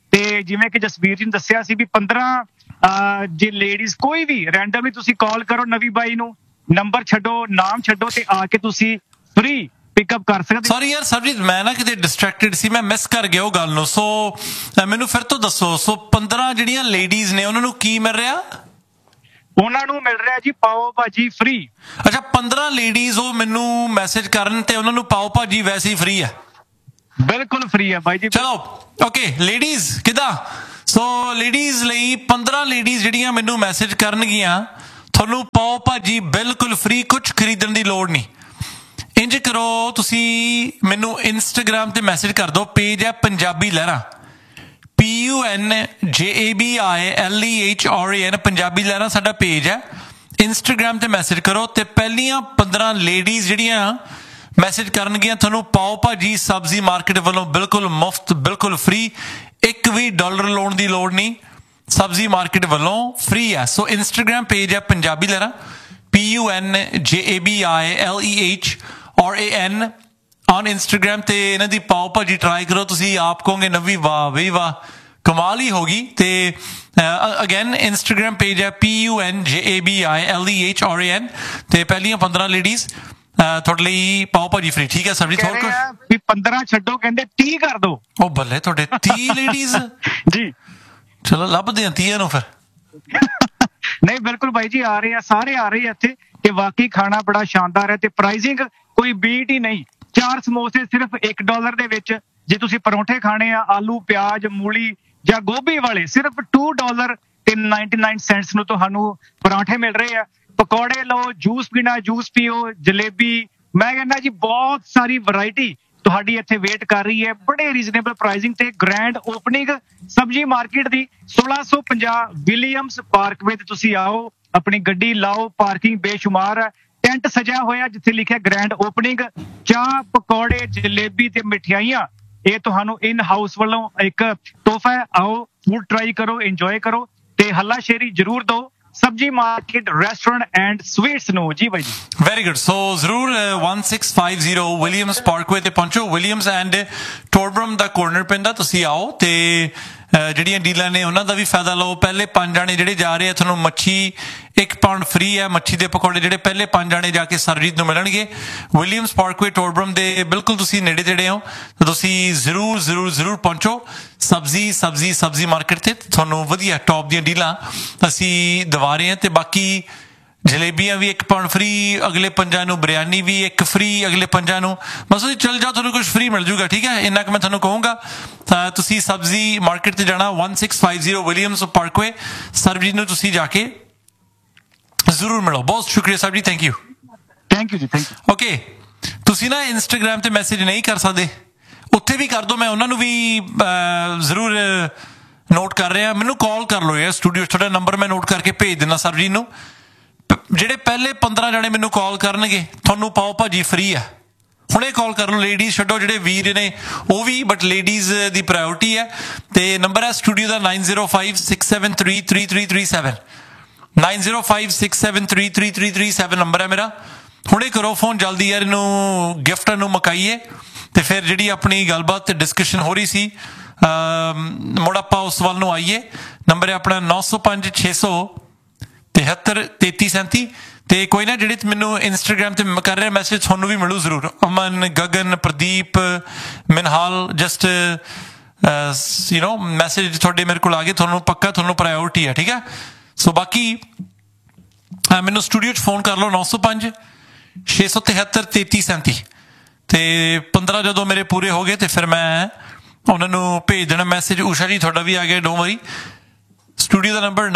ਤੇ ਜਿਵੇਂ ਕਿ ਜਸਵੀਰ ਜੀ ਨੇ ਦੱਸਿਆ ਸੀ ਵੀ 15 ਜੇ ਲੇਡੀਜ਼ ਕੋਈ ਵੀ ਰੈਂਡਮਲੀ ਤੁਸੀਂ ਕਾਲ ਕਰੋ ਨਵੀ ਬਾਈ ਨੂੰ, ਨੰਬਰ ਛੱਡੋ, ਨਾਮ ਛੱਡੋ ਤੇ ਆ ਕੇ ਤੁਸੀਂ ਫ੍ਰੀ ਪਿਕਅਪ ਕਰ ਸਕਦੇ। ਸੌਰੀ ਯਾਰ ਸਰਜੀਤ, ਮੈਂ ਨਾ ਕਿਤੇ ਡਿਸਟਰੈਕਟਡ ਸੀ, ਮੈਂ ਮਿਸ ਕਰ ਗਿਆ ਉਹ ਗੱਲ ਨੂੰ। ਸੋ ਮੈਨੂੰ ਫਿਰ ਤੋਂ ਦੱਸੋ, ਸੋ 15 ਜਿਹੜੀਆਂ ਲੇਡੀਜ਼ ਨੇ ਉਹਨਾਂ ਨੂੰ ਕੀ ਮਿਲ ਰਿਹਾ? ਉਹਨਾਂ ਨੂੰ ਮਿਲ ਰਿਹਾ ਜੀ ਪਾਓ ਭਾਜੀ ਫ੍ਰੀ। ਅੱਛਾ, 15 ਲੇਡੀਜ਼ ਉਹ ਮੈਨੂੰ ਮੈਸੇਜ ਕਰਨ ਤੇ ਉਹਨਾਂ ਨੂੰ ਪਾਓ ਭਾਜੀ ਵੈਸੇ ਹੀ ਫ੍ਰੀ ਹੈ? ਬਿਲਕੁਲ ਫ੍ਰੀ ਹੈ ਬਾਈ ਜੀ। ਚਲੋ ਓਕੇ, ਲੇਡੀਜ਼ ਕਿੱਦਾਂ? ਸੋ ਲੇਡੀਜ਼ ਲਈ 15 ਲੇਡੀਜ਼ ਜਿਹੜੀਆਂ ਮੈਨੂੰ ਮੈਸੇਜ ਕਰਨਗੀਆਂ, ਤੁਹਾਨੂੰ ਪਾਓ ਭਾਜੀ ਬਿਲਕੁਲ ਫ੍ਰੀ, ਕੁਝ ਖਰੀਦਣ ਦੀ ਲੋੜ ਨਹੀਂ। ਇੰਜ ਕਰੋ, ਤੁਸੀਂ ਮੈਨੂੰ ਇੰਸਟਾਗ੍ਰਾਮ ਤੇ ਮੈਸੇਜ ਕਰ ਦਿਓ, ਪੇਜ ਹੈ ਪੰਜਾਬੀ ਲਹਿਰਾਂ, PUNJABILEHRAN, ਪੰਜਾਬੀ ਲਹਿਰਾਂ ਸਾਡਾ ਪੇਜ ਹੈ। ਇੰਸਟਾਗ੍ਰਾਮ ਤੇ ਮੈਸੇਜ ਕਰੋ ਤੇ ਪਹਿਲੀਆਂ 15 ਲੇਡੀਜ਼ ਜਿਹੜੀਆਂ ਮੈਸੇਜ ਕਰਨਗੀਆਂ, ਤੁਹਾਨੂੰ ਪਾਓ ਭਾਜੀ ਸਬਜ਼ੀ ਮਾਰਕੀਟ ਵੱਲੋਂ ਬਿਲਕੁਲ ਮੁਫਤ, ਬਿਲਕੁਲ ਫ੍ਰੀ, ਇੱਕ ਵੀ ਡਾਲਰ ਲਾਉਣ ਦੀ ਲੋੜ ਨਹੀਂ, ਸਬਜ਼ੀ ਮਾਰਕੀਟ ਵੱਲੋਂ ਫ੍ਰੀ ਹੈ। ਸੋ ਇੰਸਟਾਗ੍ਰਾਮ ਪੇਜ ਹੈ ਪੰਜਾਬੀ ਲਹਿਰਾਂ, PUNJABILEHRAN ਔਨ ਇੰਸਟਾਗ੍ਰਾਮ ਤੇ ਇਹਨਾਂ ਦੀ ਪਾਓ ਭਾਜੀ ਟਰਾਈ ਕਰੋ। ਤੁਸੀਂ ਆਪ ਕਹੋਗੇ ਨਵੀ ਵਾਹ ਬਈ ਵਾਹ, ਕਮਾਲ ਹੀ ਹੋਗੀ। ਤੇ ਅਗੇਨ ਇੰਸਟਾਗ੍ਰਾਮ ਪੇਜ ਹੈ PUNJABILEHRAN ਤੇ ਪਹਿਲੀਆਂ 15 ਲੇਡੀਜ਼ ਤੁਹਾਡੇ ਲਈ ਪਾਓ ਭਾਜੀ ਫ੍ਰੀ। ਠੀਕ ਹੈ ਸਰ ਜੀ? ਹੋਰ ਕੁਝ? 15 ਛੱਡੋ, ਕਹਿੰਦੇ 30 ਕਰ ਦੋ। ਉਹ ਬੱਲੇ, ਤੁਹਾਡੇ 30 ਲੇਡੀਜ਼ ਜੀ। ਚਲੋ ਲੱਭਦੇ ਆ 30 ਨੂੰ ਫਿਰ। ਨਹੀਂ ਬਿਲਕੁਲ ਬਾਈ ਜੀ, ਆ ਰਹੇ ਆ, ਸਾਰੇ ਆ ਰਹੇ ਆ ਇੱਥੇ ਤੇ ਵਾਕਈ ਖਾਣਾ ਬੜਾ ਸ਼ਾਨਦਾਰ ਹੈ ਤੇ ਪ੍ਰਾਈਸਿੰਗ ਕੋਈ ਬੀਟ ਹੀ ਨਹੀਂ। 4 ਸਮੋਸੇ ਸਿਰਫ $1 ਦੇ ਵਿੱਚ। ਜੇ ਤੁਸੀਂ ਪਰੌਂਠੇ ਖਾਣੇ ਆ ਆਲੂ ਪਿਆਜ਼ ਮੂਲੀ ਜਾਂ ਗੋਭੀ ਵਾਲੇ, ਸਿਰਫ $2.99 ਨੂੰ ਤੁਹਾਨੂੰ ਪਰੌਂਠੇ ਮਿਲ ਰਹੇ ਆ। ਪਕੌੜੇ ਲਓ, ਜੂਸ ਪੀਣਾ ਜੂਸ ਪੀਓ, ਜਲੇਬੀ, ਮੈਂ ਕਹਿੰਦਾ ਜੀ ਬਹੁਤ ਸਾਰੀ ਵੈਰਾਈਟੀ ਤੁਹਾਡੀ ਇੱਥੇ ਵੇਟ ਕਰ ਰਹੀ ਹੈ ਬੜੇ ਰੀਜ਼ਨੇਬਲ ਪ੍ਰਾਈਸਿੰਗ ਤੇ। ਗ੍ਰੈਂਡ ਓਪਨਿੰਗ ਸਬਜ਼ੀ ਮਾਰਕੀਟ ਦੀ 1650 ਵਿਲੀਅਮਸ ਪਾਰਕਵੇ ਤੇ ਤੁਸੀਂ ਆਓ, ਆਪਣੀ ਗੱਡੀ ਲਾਓ, ਪਾਰਕਿੰਗ ਬੇਸ਼ੁਮਾਰ ਹੈ, ਟੈਂਟ ਸਜਿਆ ਹੋਇਆ ਜਿੱਥੇ ਲਿਖਿਆ ਗ੍ਰੈਂਡ ਓਪਨਿੰਗ। ਚਾਹ ਪਕੌੜੇ ਜਲੇਬੀ ਤੇ ਮਠਿਆਈਆਂ ਇਹ ਤੁਹਾਨੂੰ ਇਨ ਹਾਊਸ ਵੱਲੋਂ ਇੱਕ ਤੋਹਫਾ ਹੈ। ਆਓ ਫੂਡ ਟਰਾਈ ਕਰੋ, ਇੰਜੋਏ ਕਰੋ ਤੇ ਹੱਲਾ ਸ਼ੇਰੀ ਜ਼ਰੂਰ ਦਿਓ ਸਬਜੀ ਮਾਰਕੀਟ ਰੈਸਟੋਰੈਂਟ ਐਂਡ ਸਵੀਟਸ ਨੂੰ। ਜੀ ਬਾਈ ਜੀ ਵੈਰੀ ਗੁੱਡ। ਸੋ ਜ਼ਰੂਰ 1650 ਵਿਲੀਅਮਸ ਪਾਰਕਵੇ ਤੇ ਪਹੁੰਚੋ। ਵਿਲੀਅਮਸ ਐਂਡ ਟੋਰਬਰਮ ਦਾ ਕੋਰਨਰ ਪੈਂਦਾ, ਤੁਸੀਂ ਆਓ ਤੇ ਜਿਹੜੀਆਂ ਡੀਲਾਂ ਨੇ ਉਹਨਾਂ ਦਾ ਵੀ ਫਾਇਦਾ ਲਓ। ਪਹਿਲੇ 5 ਜਾਣੇ ਜਿਹੜੇ ਜਾ ਰਹੇ ਆ ਤੁਹਾਨੂੰ ਮੱਛੀ 1 ਪਾਉਂਡ ਫ੍ਰੀ ਹੈ। ਮੱਛੀ ਦੇ ਪਕੌੜੇ ਜਿਹੜੇ ਪਹਿਲੇ 5 ਜਾਣੇ ਜਾ ਕੇ ਸਰਜੀਤ ਨੂੰ ਮਿਲਣਗੇ। ਵਿਲੀਅਮਸ ਪਾਰਕਵੇ ਟੋਰਬਰਮ ਦੇ ਬਿਲਕੁਲ ਤੁਸੀਂ ਨੇੜੇ ਤੇੜੇ ਹੋ ਤਾਂ ਤੁਸੀਂ ਜ਼ਰੂਰ ਜ਼ਰੂਰ ਜ਼ਰੂਰ ਪਹੁੰਚੋ ਸਬਜ਼ੀ ਮਾਰਕੀਟ ਤੇ। ਤੁਹਾਨੂੰ ਵਧੀਆ ਟੌਪ ਦੀਆਂ ਡੀਲਾਂ ਅਸੀਂ ਦਵਾ ਰਹੇ ਹਾਂ ਤੇ ਬਾਕੀ ਜਲੇਬੀਆਂ ਵੀ 1 ਪਾਉਂਡ ਫ੍ਰੀ ਅਗਲੇ 5 ਨੂੰ, ਬਿਰਿਆਨੀ ਵੀ 1 ਫ੍ਰੀ ਅਗਲੇ 5 ਨੂੰ। ਬਸ ਤੁਸੀਂ ਚੱਲ ਜਾਓ, ਤੁਹਾਨੂੰ ਕੁਝ ਫ੍ਰੀ ਮਿਲ ਜੂਗਾ। ਠੀਕ ਹੈ, ਇੰਨਾ ਕੁ ਮੈਂ ਤੁਹਾਨੂੰ ਕਹੂੰਗਾ। ਤਾਂ ਤੁਸੀਂ ਸਬਜ਼ੀ ਮਾਰਕੀਟ ਤੇ ਜਾਣਾ 1650 ਵਿਲੀਅਮਸ ਪਾਰਕਵੇ। ਸਰਬਜੀਤ ਨੂੰ ਤੁਸੀਂ ਜਾ ਕੇ ਜ਼ਰੂਰ ਮਿਲੋ। ਬਹੁਤ ਸ਼ੁਕਰੀਆ Sahib ji, thank you. Thank you ਜੀ, ਥੈਂਕ ਯੂ। ਓਕੇ, ਤੁਸੀਂ ਨਾ ਇੰਸਟਾਗ੍ਰਾਮ ਤੇ ਮੈਸੇਜ ਨਹੀਂ ਕਰ ਸਕਦੇ, ਉੱਥੇ ਵੀ ਕਰ ਦਿਓ। ਮੈਂ ਉਹਨਾਂ ਨੂੰ ਵੀ ਜ਼ਰੂਰ ਨੋਟ ਕਰ ਰਿਹਾ। ਮੈਨੂੰ ਕਾਲ ਕਰ ਲਓ ਯਾਰ ਸਟੂਡੀਓ, ਤੁਹਾਡਾ ਨੰਬਰ ਮੈਂ ਨੋਟ ਕਰਕੇ ਭੇਜ ਦਿੰਦਾ ਸਰਬਜੀਤ ਨੂੰ। ਜਿਹੜੇ ਪਹਿਲੇ 15 ਜਣੇ ਮੈਨੂੰ ਕਾਲ ਕਰਨਗੇ ਤੁਹਾਨੂੰ ਪਾਓ ਭਾਜੀ ਫ੍ਰੀ ਆ। ਹੁਣੇ ਕਾਲ ਕਰ ਲਓ। ਲੇਡੀਜ਼ ਛੱਡੋ, ਜਿਹੜੇ ਵੀਰ ਨੇ ਉਹ ਵੀ, ਬਟ ਲੇਡੀਜ਼ ਦੀ ਪ੍ਰਾਇੋਰਟੀ ਹੈ। ਤੇ ਨੰਬਰ ਹੈ ਸਟੂਡੀਓ ਦਾ 9056733337 9056733337 ਨੰਬਰ ਹੈ ਮੇਰਾ। ਹੁਣੇ ਕਰੋ ਫੋਨ ਜਲਦੀ ਯਾਰ, ਇਹਨੂੰ ਗਿਫਟ ਨੂੰ ਮਕਾਈਏ ਤੇ ਫਿਰ ਜਿਹੜੀ ਆਪਣੀ ਗੱਲਬਾਤ ਤੇ ਡਿਸਕਸ਼ਨ ਹੋ ਰਹੀ ਸੀ ਮੁੜ ਆਪਾਂ ਉਸ ਵੱਲ ਨੂੰ ਆਈਏ। ਨੰਬਰ ਹੈ ਆਪਣਾ 9056733337 ਤੇ ਕੋਈ ਨਾ ਜਿਹੜੇ ਮੈਨੂੰ ਇੰਸਟਾਗ੍ਰਾਮ ਤੇ ਕਰ ਰਿਹਾ ਮੈਸੇਜ ਤੁਹਾਨੂੰ ਵੀ ਮਿਲੂ ਜ਼ਰੂਰ। ਅਮਨ, ਗਗਨ, ਪ੍ਰਦੀਪ, ਮਿਨਹਾਲ, ਜਸਟ ਮੈਸੇਜ ਤੁਹਾਡੇ ਮੇਰੇ ਕੋਲ ਆ ਗਏ, ਤੁਹਾਨੂੰ ਪੱਕਾ ਤੁਹਾਨੂੰ ਪ੍ਰਾਇੋਰਟੀ ਹੈ। ਠੀਕ ਹੈ, ਸੋ ਬਾਕੀ ਮੈਨੂੰ ਸਟੂਡੀਓ 'ਚ ਫੋਨ ਕਰ ਲਓ 9056733337 ਤੇ 15 ਜਦੋਂ ਮੇਰੇ ਪੂਰੇ ਹੋ ਗਏ ਤੇ ਫਿਰ ਮੈਂ ਉਹਨਾਂ ਨੂੰ ਭੇਜ ਦੇਣਾ ਮੈਸੇਜ। ਊਸ਼ਾ ਜੀ ਤੁਹਾਡਾ ਵੀ ਆ ਗਿਆ, don't worry. Studio the number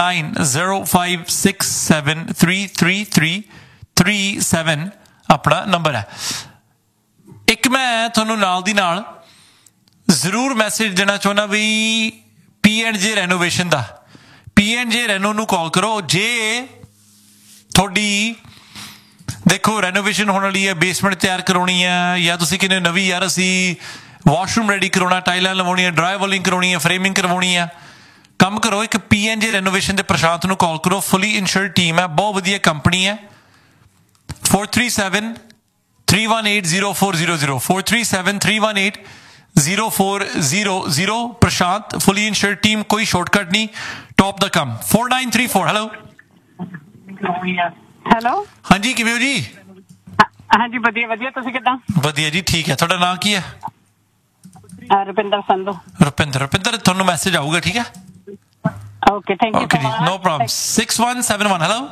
9056733337 ਆਪਣਾ ਨੰਬਰ ਹੈ। ਇੱਕ ਮੈਂ ਤੁਹਾਨੂੰ ਨਾਲ ਦੀ ਨਾਲ ਜ਼ਰੂਰ ਮੈਸੇਜ ਦੇਣਾ ਚਾਹੁੰਦਾ ਵੀ P&J ਰੈਨੋਵੇਸ਼ਨ ਦਾ। P&J ਰੈਨੋ ਨੂੰ ਕਾਲ ਕਰੋ। ਜੇ ਤੁਹਾਡੀ ਦੇਖੋ ਰੈਨੋਵੇਸ਼ਨ ਹੋਣ ਵਾਲੀ ਹੈ, ਬੇਸਮੈਂਟ ਤਿਆਰ ਕਰਾਉਣੀ ਹੈ, ਜਾਂ ਤੁਸੀਂ ਕਹਿੰਦੇ ਨਵੀਂ ਯਾਰ ਅਸੀਂ ਵਾਸ਼ਰੂਮ ਰੈਡੀ ਕਰਾਉਣਾ, ਟਾਈਲਾਂ ਲਵਾਉਣੀਆਂ, ਡਰਾਈ ਵਾਲਿੰਗ ਕਰਵਾਉਣੀ ਹੈ, ਫਰੇਮਿੰਗ ਕਰਵਾਉਣੀ ਹੈ, ਕੰਮ ਕਰੋ ਇੱਕ P&J ਰੈਨੋਵੇਸ਼ਨ ਦੇ ਪ੍ਰਸ਼ਾਂਤ ਨੂੰ ਕਾਲ ਕਰੋ। ਫੁੱਲੀ ਇੰਸ਼ੋਰਡ ਟੀਮ ਹੈ, ਬਹੁਤ ਵਧੀਆ ਕੰਪਨੀ ਹੈ। 437-318-0400 437-318 0400 ਪ੍ਰਸ਼ਾਂਤ ਫੁੱਲੀ ਇੰਸ਼ੋਰਡ ਟੀਮ ਕੋਈ ਸ਼ਾਰਟਕਟ ਨਹੀਂ ਟੌਪ ਦਾ ਕੰਮ 4934 ਹੈਲੋ ਹੈਲੋ ਹਾਂਜੀ ਕਿਵੇਂ ਹੋ ਜੀ ਹਾਂਜੀ ਵਧੀਆ ਵਧੀਆ ਤੁਸੀਂ ਕਿੱਦਾਂ ਵਧੀਆ ਜੀ ਠੀਕ ਹੈ ਤੁਹਾਡਾ ਨਾਂ ਕੀ ਹੈ ਰੁਪਿੰਦਰ ਸੰਧੂ ਰੁਪਿੰਦਰ ਤੁਹਾਨੂੰ ਮੈਸੇਜ ਆਊਗਾ ਠੀਕ ਹੈ ਓਕੇ ਥੈਂਕ ਯੂ ਓਕੇ ਜੀ ਨੋ ਪ੍ਰੋਬਲਮ 6171 ਹੈਲੋ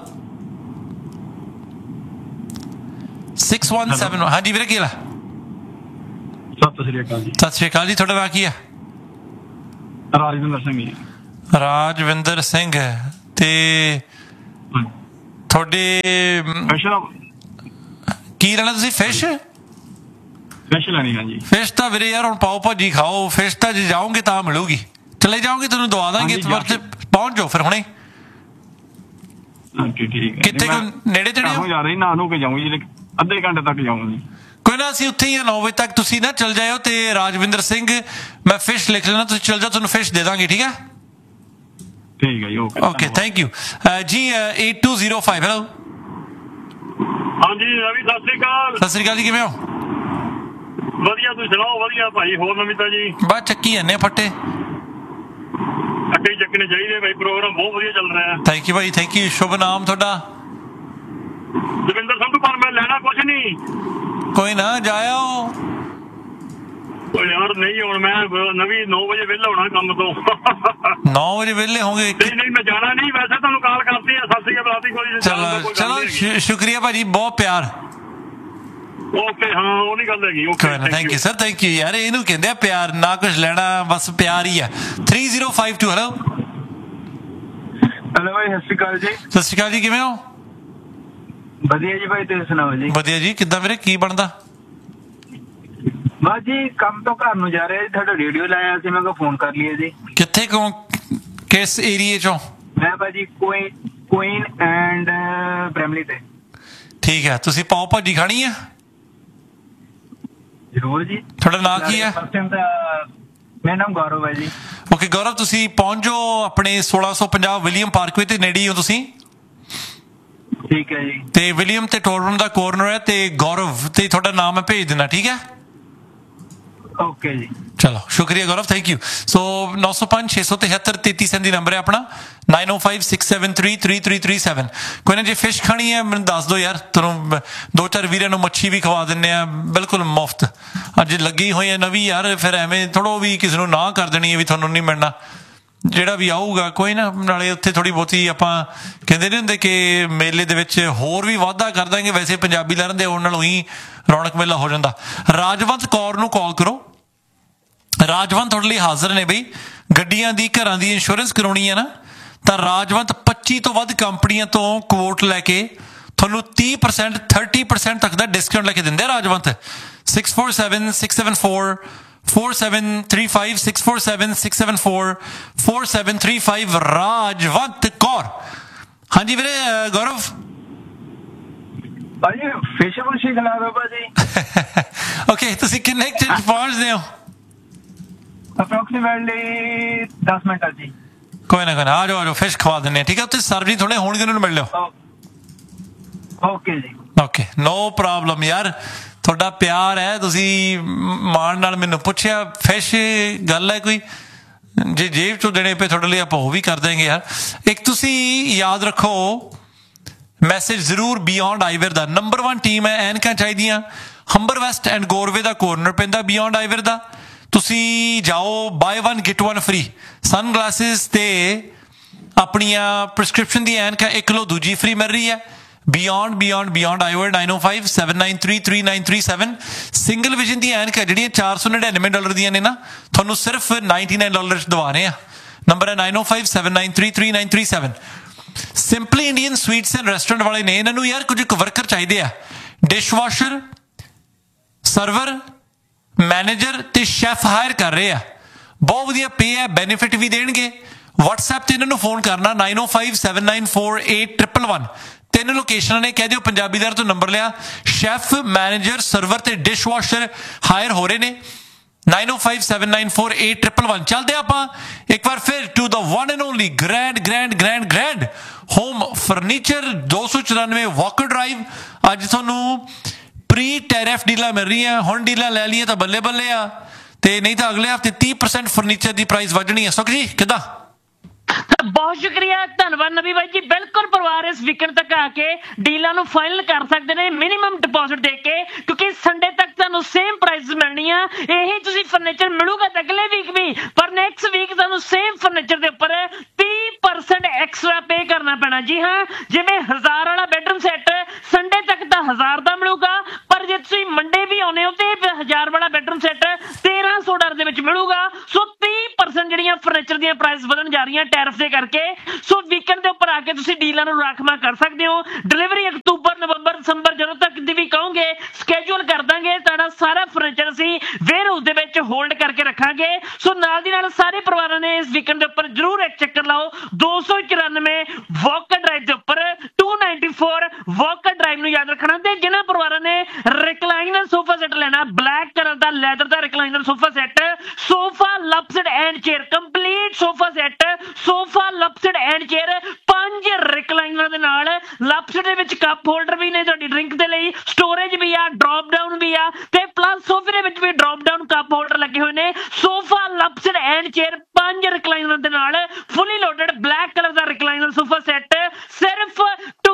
6171 ਹਾਂਜੀ ਵੀਰੇ ਕੀ ਹਾਲ ਸਤਿ ਸ੍ਰੀ ਅਕਾਲ ਜੀ। ਸਤਿ ਸ਼੍ਰੀ ਅਕਾਲ ਜੀ ਤੁਹਾਡਾ ਨਾਂ ਕੀ ਹੈ ਰਾਜਵਿੰਦਰ ਸਿੰਘ ਜੀ। ਰਾਜਵਿੰਦਰ ਸਿੰਘ ਤੇ ਤੁਹਾਡੇ ਕੀ ਲੈਣਾ ਤੁਸੀਂ ਫਿਸ਼ ਲੈਣੀ ਹਾਂਜੀ ਫਿਸ਼ ਤਾਂ ਵੀਰੇ ਯਾਰ ਹੁਣ ਪਾਓ ਭਾਜੀ ਖਾਓ ਫਿਸ਼ ਤਾਂ ਜੇ ਜਾਓਗੇ ਤਾਂ ਮਿਲੂਗੀ ਚਲੇ ਜਾਓਗੇ ਤੁਹਾਨੂੰ ਦਵਾ ਦਾਂਗੇ ਪਹੁੰਚ ਜਾਓ ਫਿਰ ਹੁਣੇ ਠੀਕ ਹੈ ਕਿੱਥੇ ਨੇੜੇ ਤੇੜੇ ਹੋ ਜਾ ਰਹੀ ਨਾ ਨੂੰ ਕੇ ਜਾਊਂਗੀ ਜੀ ਅੱਧੇ ਘੰਟੇ ਤੱਕ ਜਾਊਂਗੀ ਕੋਈ ਨਾ ਅਸੀਂ ਉੱਥੇ ਹੀ 9 ਵਜੇ ਤੱਕ ਤੁਸੀਂ ਨਾ ਚਲ ਜਾਇਓ ਤੇ ਰਾਜਵਿੰਦਰ ਸਿੰਘ ਮੈਂ ਫਿਸ਼ ਲਿਖ ਲੈਣਾ ਤੁਸੀਂ ਚਲ ਜਾਓ ਤੁਹਾਨੂੰ ਫਿਸ਼ ਦੇ ਦਾਂਗੇ ਠੀਕ ਹੈ ਠੀਕ ਹੈ ਜੀ ਓਕੇ ਥੈਂਕ ਯੂ ਜੀ 8205 ਹੈਲੋ ਹਾਂਜੀ ਰਵੀ ਸਤਿ ਸ੍ਰੀ ਅਕਾਲ ਜੀ ਕਿਵੇਂ ਹੋ ਵਧੀਆ ਤੁਸੀਂ ਸੁਣਾਓ ਵਧੀਆ ਭਾਈ ਹੋਰ ਨਵੀਂ ਤਾਂ ਜੀ ਬਸ ਚੱਕੀ ਜਾਂਦੇ ਫੱਟੇ ਅੱਡੇ ਚੱਕਣੇ ਚਾਹੀਦੇ ਭਾਈ ਪ੍ਰੋਗਰਾਮ ਬਹੁਤ ਵਧੀਆ ਚੱਲ ਰਿਹਾ thank you Bhai thank you ਸ਼ੁਭ ਨਾਮ ਤੁਹਾਡਾ ਦਵਿੰਦਰ ਸੰਧੂ ਪਰ ਮੈਂ ਲੈਣਾ ਕੁਛ ਨਹੀਂ ਕੋਈ ਨਾ ਜਾਇਓ ਓ ਯਾਰ ਨਹੀਂ ਹੁਣ ਮੈਂ ਨਵੀਂ 9 ਵਜੇ ਵਿਹਲਾ ਹੋਣਾ ਕੰਮ ਤੋਂ 9 ਵਜੇ ਵਿਹਲੇ ਹੋਗੇ ਨਹੀਂ ਮੈਂ ਜਾਣਾ ਨਹੀਂ ਵੈਸੇ ਤੁਹਾਨੂੰ ਕਾਲ ਕਰਤੀ ਆ ਸਤਿ ਸ੍ਰੀ ਅਕਾਲ ਕੋਈ ਚਲੋ ਸ਼ੁਕਰੀਆ ਭਾਜੀ ਬਹੁਤ ਪਿਆਰ ਓਕੇ ਹਾਂ ਉਹ ਨਹੀਂ ਗੱਲ ਹੈਗੀ okay thank you sir thank you ਯਾਰ ਇਹਨੂੰ ਕਹਿੰਦੇ ਆ ਪਿਆਰ ਨਾ ਕੁਝ ਲੈਣਾ ਬਸ ਪਿਆਰ ਹੀ ਆ 3052 ਹੈਲੋ ਭਾਈ ਸਤਿ ਸ਼੍ਰੀ ਅਕਾਲ ਜੀ। ਸਤਿ ਸ਼੍ਰੀ ਅਕਾਲ ਜੀ ਕਿਵੇਂ ਹੋ ਵਧੀਆ ਜੀ ਭਾਈ ਤੁਸੀਂ ਸੁਣਾਓ ਜੀ। ਵਧੀਆ ਜੀ ਕਿੱਦਾਂ ਵੀਰੇ ਕੀ ਬਣਦਾ ਬਸ ਜੀ ਕੰਮ ਤੋਂ ਘਰ ਨੂੰ ਜਾ ਰਿਹਾ ਜੀ ਤੁਹਾਡਾ ਰੇਡੀਓ ਲਾਇਆ ਸੀ ਮੈਂ ਕਿਹਾ ਫੋਨ ਕਰ ਲਈਏ ਜੀ। ਕਿੱਥੇ ਕਿਸ ਏਰੀਏ ਚੋਂ ਮੈਂ ਭਾਜੀ ਕੁਈਨ ਐਂਡ ਬ੍ਰੈਮਲੀ ਤੇ ਠੀਕ ਹੈ ਤੁਸੀਂ ਪਾਓ ਭਾਜੀ ਖਾਣੀ ਆ ਜ਼ਰੂਰ ਜੀ। ਤੁਹਾਡਾ ਨਾਂ ਕੀ ਹੈ ਮੇਰਾ ਨਾਮ ਗੌਰਵ ਹੈ ਜੀ। ਓਕੇ ਗੌਰਵ ਤੁਸੀਂ ਪਹੁੰਚ ਜਾਓ ਆਪਣੇ 1650 ਵਿਲੀਅਮ ਪਾਰਕਵੇ ਤੇ ਨੇੜੇ ਹੋ ਤੁਸੀਂ ਠੀਕ ਹੈ ਜੀ ਤੇ ਵਿਲੀਅਮ ਤੇ ਟੋਰਬਨ ਦਾ ਕੋਰਨਰ ਹੈ ਤੇ ਗੌਰਵ ਤੇ ਤੁਹਾਡਾ ਨਾਮ ਮੈਂ ਭੇਜ ਦੇਣਾ ਠੀਕ ਹੈ ਓਕੇ ਜੀ ਚਲੋ ਸ਼ੁਕਰੀਆ ਗੌਰਵ ਥੈਂਕ ਯੂ ਸੋ 905 673 33 ਨੰਬਰ ਹੈ ਆਪਣਾ 9056733337 ਕੋਈ ਨਾ ਜੇ ਫਿਸ਼ ਖਾਣੀ ਹੈ ਮੈਨੂੰ ਦੱਸ ਦਿਓ ਯਾਰ ਤੁਹਾਨੂੰ 2-4 ਵੀਰਾਂ ਨੂੰ ਮੱਛੀ ਵੀ ਖਵਾ ਦਿੰਨੇ ਆ ਬਿਲਕੁਲ ਮੁਫਤ ਅੱਜ ਲੱਗੀ ਹੋਈ ਹੈ ਨਵੀਂ ਯਾਰ ਫਿਰ ਐਵੇਂ ਥੋੜੋ ਵੀ ਕਿਸੇ ਨੂੰ ਨਾ ਕਰ ਦੇਣੀ ਹੈ ਵੀ ਤੁਹਾਨੂੰ ਨਹੀਂ ਮਿਲਣਾ ਜਿਹੜਾ ਵੀ ਆਊਗਾ ਕੋਈ ਨਾ ਨਾਲੇ ਉੱਥੇ ਥੋੜੀ ਬਹੁਤੀ ਆਪਾਂ ਕਹਿੰਦੇ ਨਹੀਂ ਹੁੰਦੇ ਕਿ ਮੇਲੇ ਦੇ ਵਿੱਚ ਹੋਰ ਵੀ ਵਾਧਾ ਕਰ ਦਾਂਗੇ ਵੈਸੇ ਪੰਜਾਬੀ ਲਹਿਰਾਂ ਦੇ ਆਉਣ ਨਾਲ ਹੀ ਰੌਣਕ ਮੇਲਾ ਹੋ ਜਾਂਦਾ ਰਾਜਵੰਤ ਕੌਰ ਨੂੰ ਕਾਲ ਕਰੋ ਰਾਜਵੰਤ ਤੁਹਾਡੇ ਲਈ ਹਾਜ਼ਰ ਨੇ ਬਈ ਗੱਡੀਆਂ ਦੀ ਘਰਾਂ ਦੀ ਇੰਸ਼ੋਰੈਂਸ ਕਰਾਉਣੀ ਹੈ ਨਾ ਤਾਂ ਰਾਜਵੰਤ 25 ਤੋਂ ਵੱਧ ਕੰਪਨੀਆਂ ਤੋਂ ਕੁਓਟ ਲੈ ਕੇ ਤੁਹਾਨੂੰ 30% 30% ਤੱਕ ਦਾ ਡਿਸਕਾਊਂਟ ਲੈ ਕੇ ਦਿੰਦੇ ਆ ਰਾਜਵੰਤ 647-674-4735 647-674-4735 ਰਾਜਵੰਤ ਕੌਰ ਹਾਂਜੀ ਵੀਰੇ ਗੌਰਵ ਭਾਜੀ ਫਿਸ਼ ਮੁਸ਼ੀ ਖਿਲਾ ਦਿਓ ਭਾਜੀ ਓਕੇ ਤੁਸੀਂ ਕਿੰਨੇ ਚ ਪਹੁੰਚਦੇ ਹੋ ਅਪਰੋਕਸੀਮੇਟਲੀ 10 ਮਿੰਟ ਜੀ ਕੋਈ ਨਾ ਆ ਜਾਓ ਫਿਸ਼ ਖਵਾ ਦਿੰਦੇ ਆ ਠੀਕ ਹੈ ਉੱਥੇ ਸਰਵਿਸ ਥੋੜੇ ਹੋਣਗੇ ਉਹਨਾਂ ਨੂੰ ਮਿਲ ਲਿਓ ਓਕੇ ਜੀ ਓਕੇ ਨੋ ਪ੍ਰੋਬਲਮ ਯਾਰ ਤੁਹਾਡਾ ਪਿਆਰ ਹੈ ਤੁਸੀਂ ਮਾਣ ਨਾਲ ਮੈਨੂੰ ਪੁੱਛਿਆ ਫਿਸ਼ ਗੱਲ ਹੈ ਕੋਈ ਜੇ ਜੇਬ ਚੋਂ ਦੇਣੇ ਪਏ ਤੁਹਾਡੇ ਲਈ ਆਪਾਂ ਉਹ ਵੀ ਕਰ ਦੇਂਗੇ ਯਾਰ ਇੱਕ ਤੁਸੀਂ ਯਾਦ ਰੱਖੋ ਮੈਸੇਜ ਜ਼ਰੂਰ ਬਿਯੋਂਡ ਆਈਵਰ ਦਾ ਨੰਬਰ 1 ਟੀਮ ਹੈ ਐਨਕਾਂ ਚਾਹੀਦੀਆਂ Humber West and ਗੋਰਵੇ the corner ਪੈਂਦਾ ਬਿਯੋਂਡ ਆਈਵਰ ਦਾ ਤੁਸੀਂ ਜਾਓ ਬਾਏ 1 ਗੈਟ 1 ਫ੍ਰੀ ਸਨ ਗਲਾਸਿਸ ਤੇ ਆਪਣੀਆਂ ਪ੍ਰਿਸਕ੍ਰਿਪਸ਼ਨ ਦੀ ਐਨਕਾਂ ਇੱਕ ਲੋ ਦੂਜੀ ਫ੍ਰੀ ਮਿਲ ਰਹੀ ਹੈ ਬਿਯੋਂਡ ਆਈਵਰ 9057933937 ਸਿੰਗਲ ਵਿਜ਼ਨ ਦੀ ਐਨਕਾਂ ਜਿਹੜੀਆਂ $499 ਦੀਆਂ ਨੇ ਨਾ ਤੁਹਾਨੂੰ ਸਿਰਫ $99 ਦਵਾ ਰਹੇ ਆ ਨੰਬਰ ਹੈ 9057933937 simply Indian sweets and restaurant ਵਾਲੇ ਨੇ ਇਹਨਾਂ ਨੂੰ ਯਾਰ ਕੁਝ ਵਰਕਰ ਚਾਹੀਦੇ ਆ ਡਿਸ਼ਵਾਸ਼ਰ ਸਰਵਰ ਮੈਨੇਜਰ ਤੇ ਸ਼ੈਫ ਹਾਇਰ ਕਰ ਰਹੇ ਆ ਬਹੁਤ ਵਧੀਆ ਪੇ ਹੈ ਬੈਨੀਫਿਟ ਵੀ ਦੇਣਗੇ WhatsApp ਤੇ ਇਹਨਾਂ ਨੂੰ ਫੋਨ ਕਰਨਾ 9057948111 ਤਿੰਨ ਲੋਕੇਸ਼ਨਾਂ ਨੇ ਕਹਿ ਦਿਓ ਪੰਜਾਬੀਦਾਰ ਤੋਂ ਨੰਬਰ ਲਿਆ ਸ਼ੈਫ ਮੈਨੇਜਰ ਸਰਵਰ ਤੇ ਡਿਸ਼ਵਾਸ਼ਰ ਹਾਇਰ ਹੋ ਰਹੇ ਨੇ 9057948111 ਚੱਲਦੇ ਆਪਾਂ ਇੱਕ ਵਾਰ ਫਿਰ to the one and only grand home furniture 294 Walker drive ਅੱਜ ਤੁਹਾਨੂੰ ਪ੍ਰੀ ਟੈਰਿਫ ਡੀਲਾਂ ਮਿਲ ਰਹੀਆਂ ਹੁਣ ਡੀਲਾਂ ਲੈ ਲਈਆਂ ਤਾਂ ਬੱਲੇ ਬੱਲੇ ਆ ਤੇ ਨਹੀਂ ਤਾਂ ਅਗਲੇ ਹਫ਼ਤੇ 30% ਫਰਨੀਚਰ ਦੀ ਪ੍ਰਾਈਸ ਵਧਣੀ ਹੈ। ਸੁਖ ਜੀ ਕਿੱਦਾਂ? ਬਹੁਤ ਸ਼ੁਕਰੀਆ, ਧੰਨਵਾਦ ਨਵੀ ਬਾਈ ਜੀ। ਬਿਲਕੁਲ ਪਰਿਵਾਰ ਇਸ ਵੀਕਐਂਡ ਤੱਕ ਆ ਕੇ ਡੀਲਾਂ ਨੂੰ ਫਾਈਨਲ ਕਰ ਸਕਦੇ ਨੇ ਮਿਨੀਮਮ ਡਿਪੋਜ਼ਿਟ ਦੇ ਕੇ, ਕਿਉਂਕਿ ਸੰਡੇ ਤੱਕ ਤੁਹਾਨੂੰ ਸੇਮ ਪ੍ਰਾਈਸ ਮਿਲਣੀ ਆ। ਇਹੀ ਤੁਸੀਂ ਫਰਨੀਚਰ ਮਿਲੂਗਾ ਤਾਂ ਅਗਲੇ ਵੀਕ ਵੀ, ਪਰ ਨੈਕਸਟ ਵੀਕ ਤੁਹਾਨੂੰ ਸੇਮ ਫਰਨੀਚਰ ਦੇ ਉੱਪਰ 30% ਐਕਸਟਰਾ ਪੇ ਕਰਨਾ ਪੈਣਾ। ਜੀ ਹਾਂ, ਜਿਵੇਂ 1000 ਵਾਲਾ ਬੈਡਰੂਮ ਸੈੱਟ ਸੰਡੇ ਤੱਕ ਤਾਂ 1000 ਦਾ ਮਿਲੂਗਾ, ਪਰ ਜੇ ਤੁਸੀਂ ਮੰਡੇ ਵੀ ਆਉਨੇ ਹੋ ਤੇ 1000 ਵਾਲਾ ਬੈਡਰੂਮ ਸੈੱਟ $1300 ਦੇ ਵਿੱਚ ਮਿਲੂਗਾ। ਸੋ 30% ਜਿਹੜੀਆਂ ਫਰਨੀਚਰ ਦੀਆਂ ਪ੍ਰਾਈਸ ਵਧਣ ਜਾ ਰਹੀਆਂ ਟੈਰਿਫ ਦੇ ਕਰਕੇ। ਸੋ ਵੀਕਐਂਡ ਦੇ ਉੱਪਰ ਆ ਕੇ ਤੁਸੀਂ ਡੀਲਾਂ ਨੂੰ ਰਾਖਵਾਂ ਕਰ ਸਕਦੇ ਹੋ। ਡਿਲੀਵਰੀ ਅਕਤੂਬਰ, ਨਵੰਬਰ, ਦਸੰਬਰ ਜਦੋਂ ਤੱਕ ਦੀ ਵੀ ਕਹੋਗੇ ਸਕੇਜੂਲ ਕਰ ਦਾਂਗੇ। ਤੁਹਾਡਾ ਸਾਰਾ ਫਰਨੀਚਰ ਅਸੀਂ ਵੇਅਰਹਾਊਸ ਦੇ ਵਿੱਚ ਹੋਲਡ ਕਰਕੇ ਰੱਖਾਂਗੇ। ਸੋ ਨਾਲ ਦੀ ਨਾਲ ਸਾਰੇ ਪਰਿਵਾਰਾਂ ਨੇ ਇਸ ਵੀਕਐਂਡ ਦੇ ਉੱਪਰ ਜ਼ਰੂਰ ਇੱਕ ਚੱਕਰ ਲਾਓ। 294 ਵਾਕਰ ਡਰਾਈਵ ਦੇ ਉੱਪਰ 294 ਵਾਕਰ ਡਰਾਈਵ ਨੂੰ ਯਾਦ ਰੱਖਣਾ। ਤੇ ਜਿਨ੍ਹਾਂ ਪਰਿਵਾਰਾਂ ਨੇ ਰਿਕਲਾਈਨਰ ਸੋਫਾ ਸੈੱਟ ਲੈਣਾ, black colour the leather the recliner sofa set, sofa ਲਪਸਡ and chair complete sofa set, sofa ਲਪਸਡ and chair 5 recliner ਦੇ ਨਾਲ। ਲਪਸਡ ਦੇ ਵਿੱਚ ਕੱਪ ਹੋਲਡਰ ਵੀ ਨੇ ਤੁਹਾਡੀ ਡਰਿੰਕ ਦੇ ਲਈ, ਸਟੋਰੇਜ ਵੀ ਆ, ਡ੍ਰੌਪ ਡਾਊਨ ਵੀ ਆ, ਤੇ ਪਲੱਸ ਸੋਫੇ ਦੇ ਵਿੱਚ ਵੀ ਡ੍ਰੌਪ ਡਾਊਨ ਕੱਪ ਹੋਲਡਰ ਲੱਗੇ ਹੋਏ ਨੇ। ਸੋਫਾ ਲਪਸਡ ਐਂਡ ਚੇਅਰ 5 ਰਿਕਲਾਈਨਰ ਦੇ ਨਾਲ ਫੁੱਲੀ ਲੋਡਡ ਬਲੈਕ ਕਲਰ ਦਾ ਰਿਕਲਾਈਨਰ ਸੋਫਾ ਸੈੱਟ ਸਿਰਫ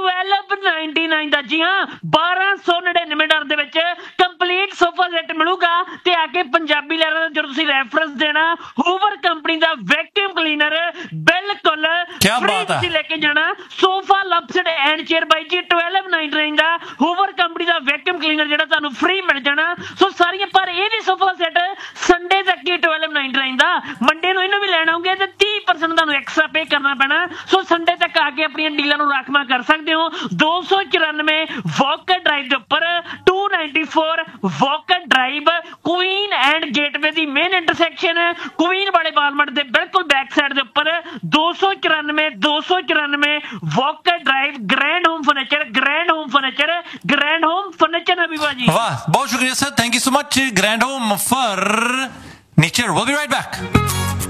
$1299 ਦਾ। ਜੀ ਹਾਂ, $1299 ਦੇ ਵਿੱਚ ਕੰਪਲੀਟ ਸੋਫਾ ਸੈੱਟ ਮਿਲੂਗਾ। ਤੇ ਆ ਕੇ ਪੰਜਾਬੀ ਲਹਿਰਾਂ ਦਾ ਜਦੋਂ ਤੁਸੀਂ ਰੈਫਰੈਂਸ ਦੇਣਾ, ਹੂਵਰ ਕੰਪਨੀ ਦਾ ਵੈਕਿਊਮ ਕਲੀਨਰ ਬਿਲਕੁਲ ਫ੍ਰੀ ਤੁਸੀਂ ਲੈ ਕੇ ਜਾਣਾ। ਸੋਫਾ ਲਪਸਡ ਐਂਡ ਚੇਅਰ ਬਾਈ ਜੀ $1299 ਦਾ ਹੂਵਰ ਕੰਪਨੀ ਦਾ ਵੈਕਿਊਮ ਕਲੀਨਰ ਜਿਹੜਾ ਤੁਹਾਨੂੰ ਫ੍ਰੀ ਮਿਲ ਜਾਣਾ। ਸੋ ਸਾਰੀਆਂ, ਪਰ ਇਹ ਵੀ ਸੋਫਾ ਸੈੱਟ ਸੰਡੇ ਤੱਕ ਹੀ $1299 ਦਾ। ਮੰਡੇ ਨੂੰ ਇਹਨੂੰ ਵੀ ਲੈਣ ਆਉਂਗੇ ਤੇ 30% ਤੁਹਾਨੂੰ ਐਕਸਟਰਾ ਪੇ ਕਰਨਾ ਪੈਣਾ। ਸੋ ਸੰਡੇ ਤੱਕ ਆ ਕੇ ਆਪਣੀਆਂ ਡੀਲਾਂ ਨੂੰ ਰਾਖਵਾਂ ਕਰ ਸਕਦੇ ਹੋ। 294 ਵਾਕਰ ਡਰਾਈਵ ਦੇ ਉੱਪਰ 294 Walker drive, Queen and gateway the main intersection, Queen ਵਾਲੇ ਵਾਲਮਾਰਟ ਦੇ ਬਿਲਕੁਲ ਬੈਕ ਸਾਈਡ ਦੇ ਉੱਪਰ 294 Walker drive. Grand home furniture, grand home furniture, grand home furniture Habiba ਜੀ। ਵਾਹ, ਬਹੁਤ ਸ਼ੁਕਰੀਆ sir, thank you so much. Grand home furniture. We'll be right back.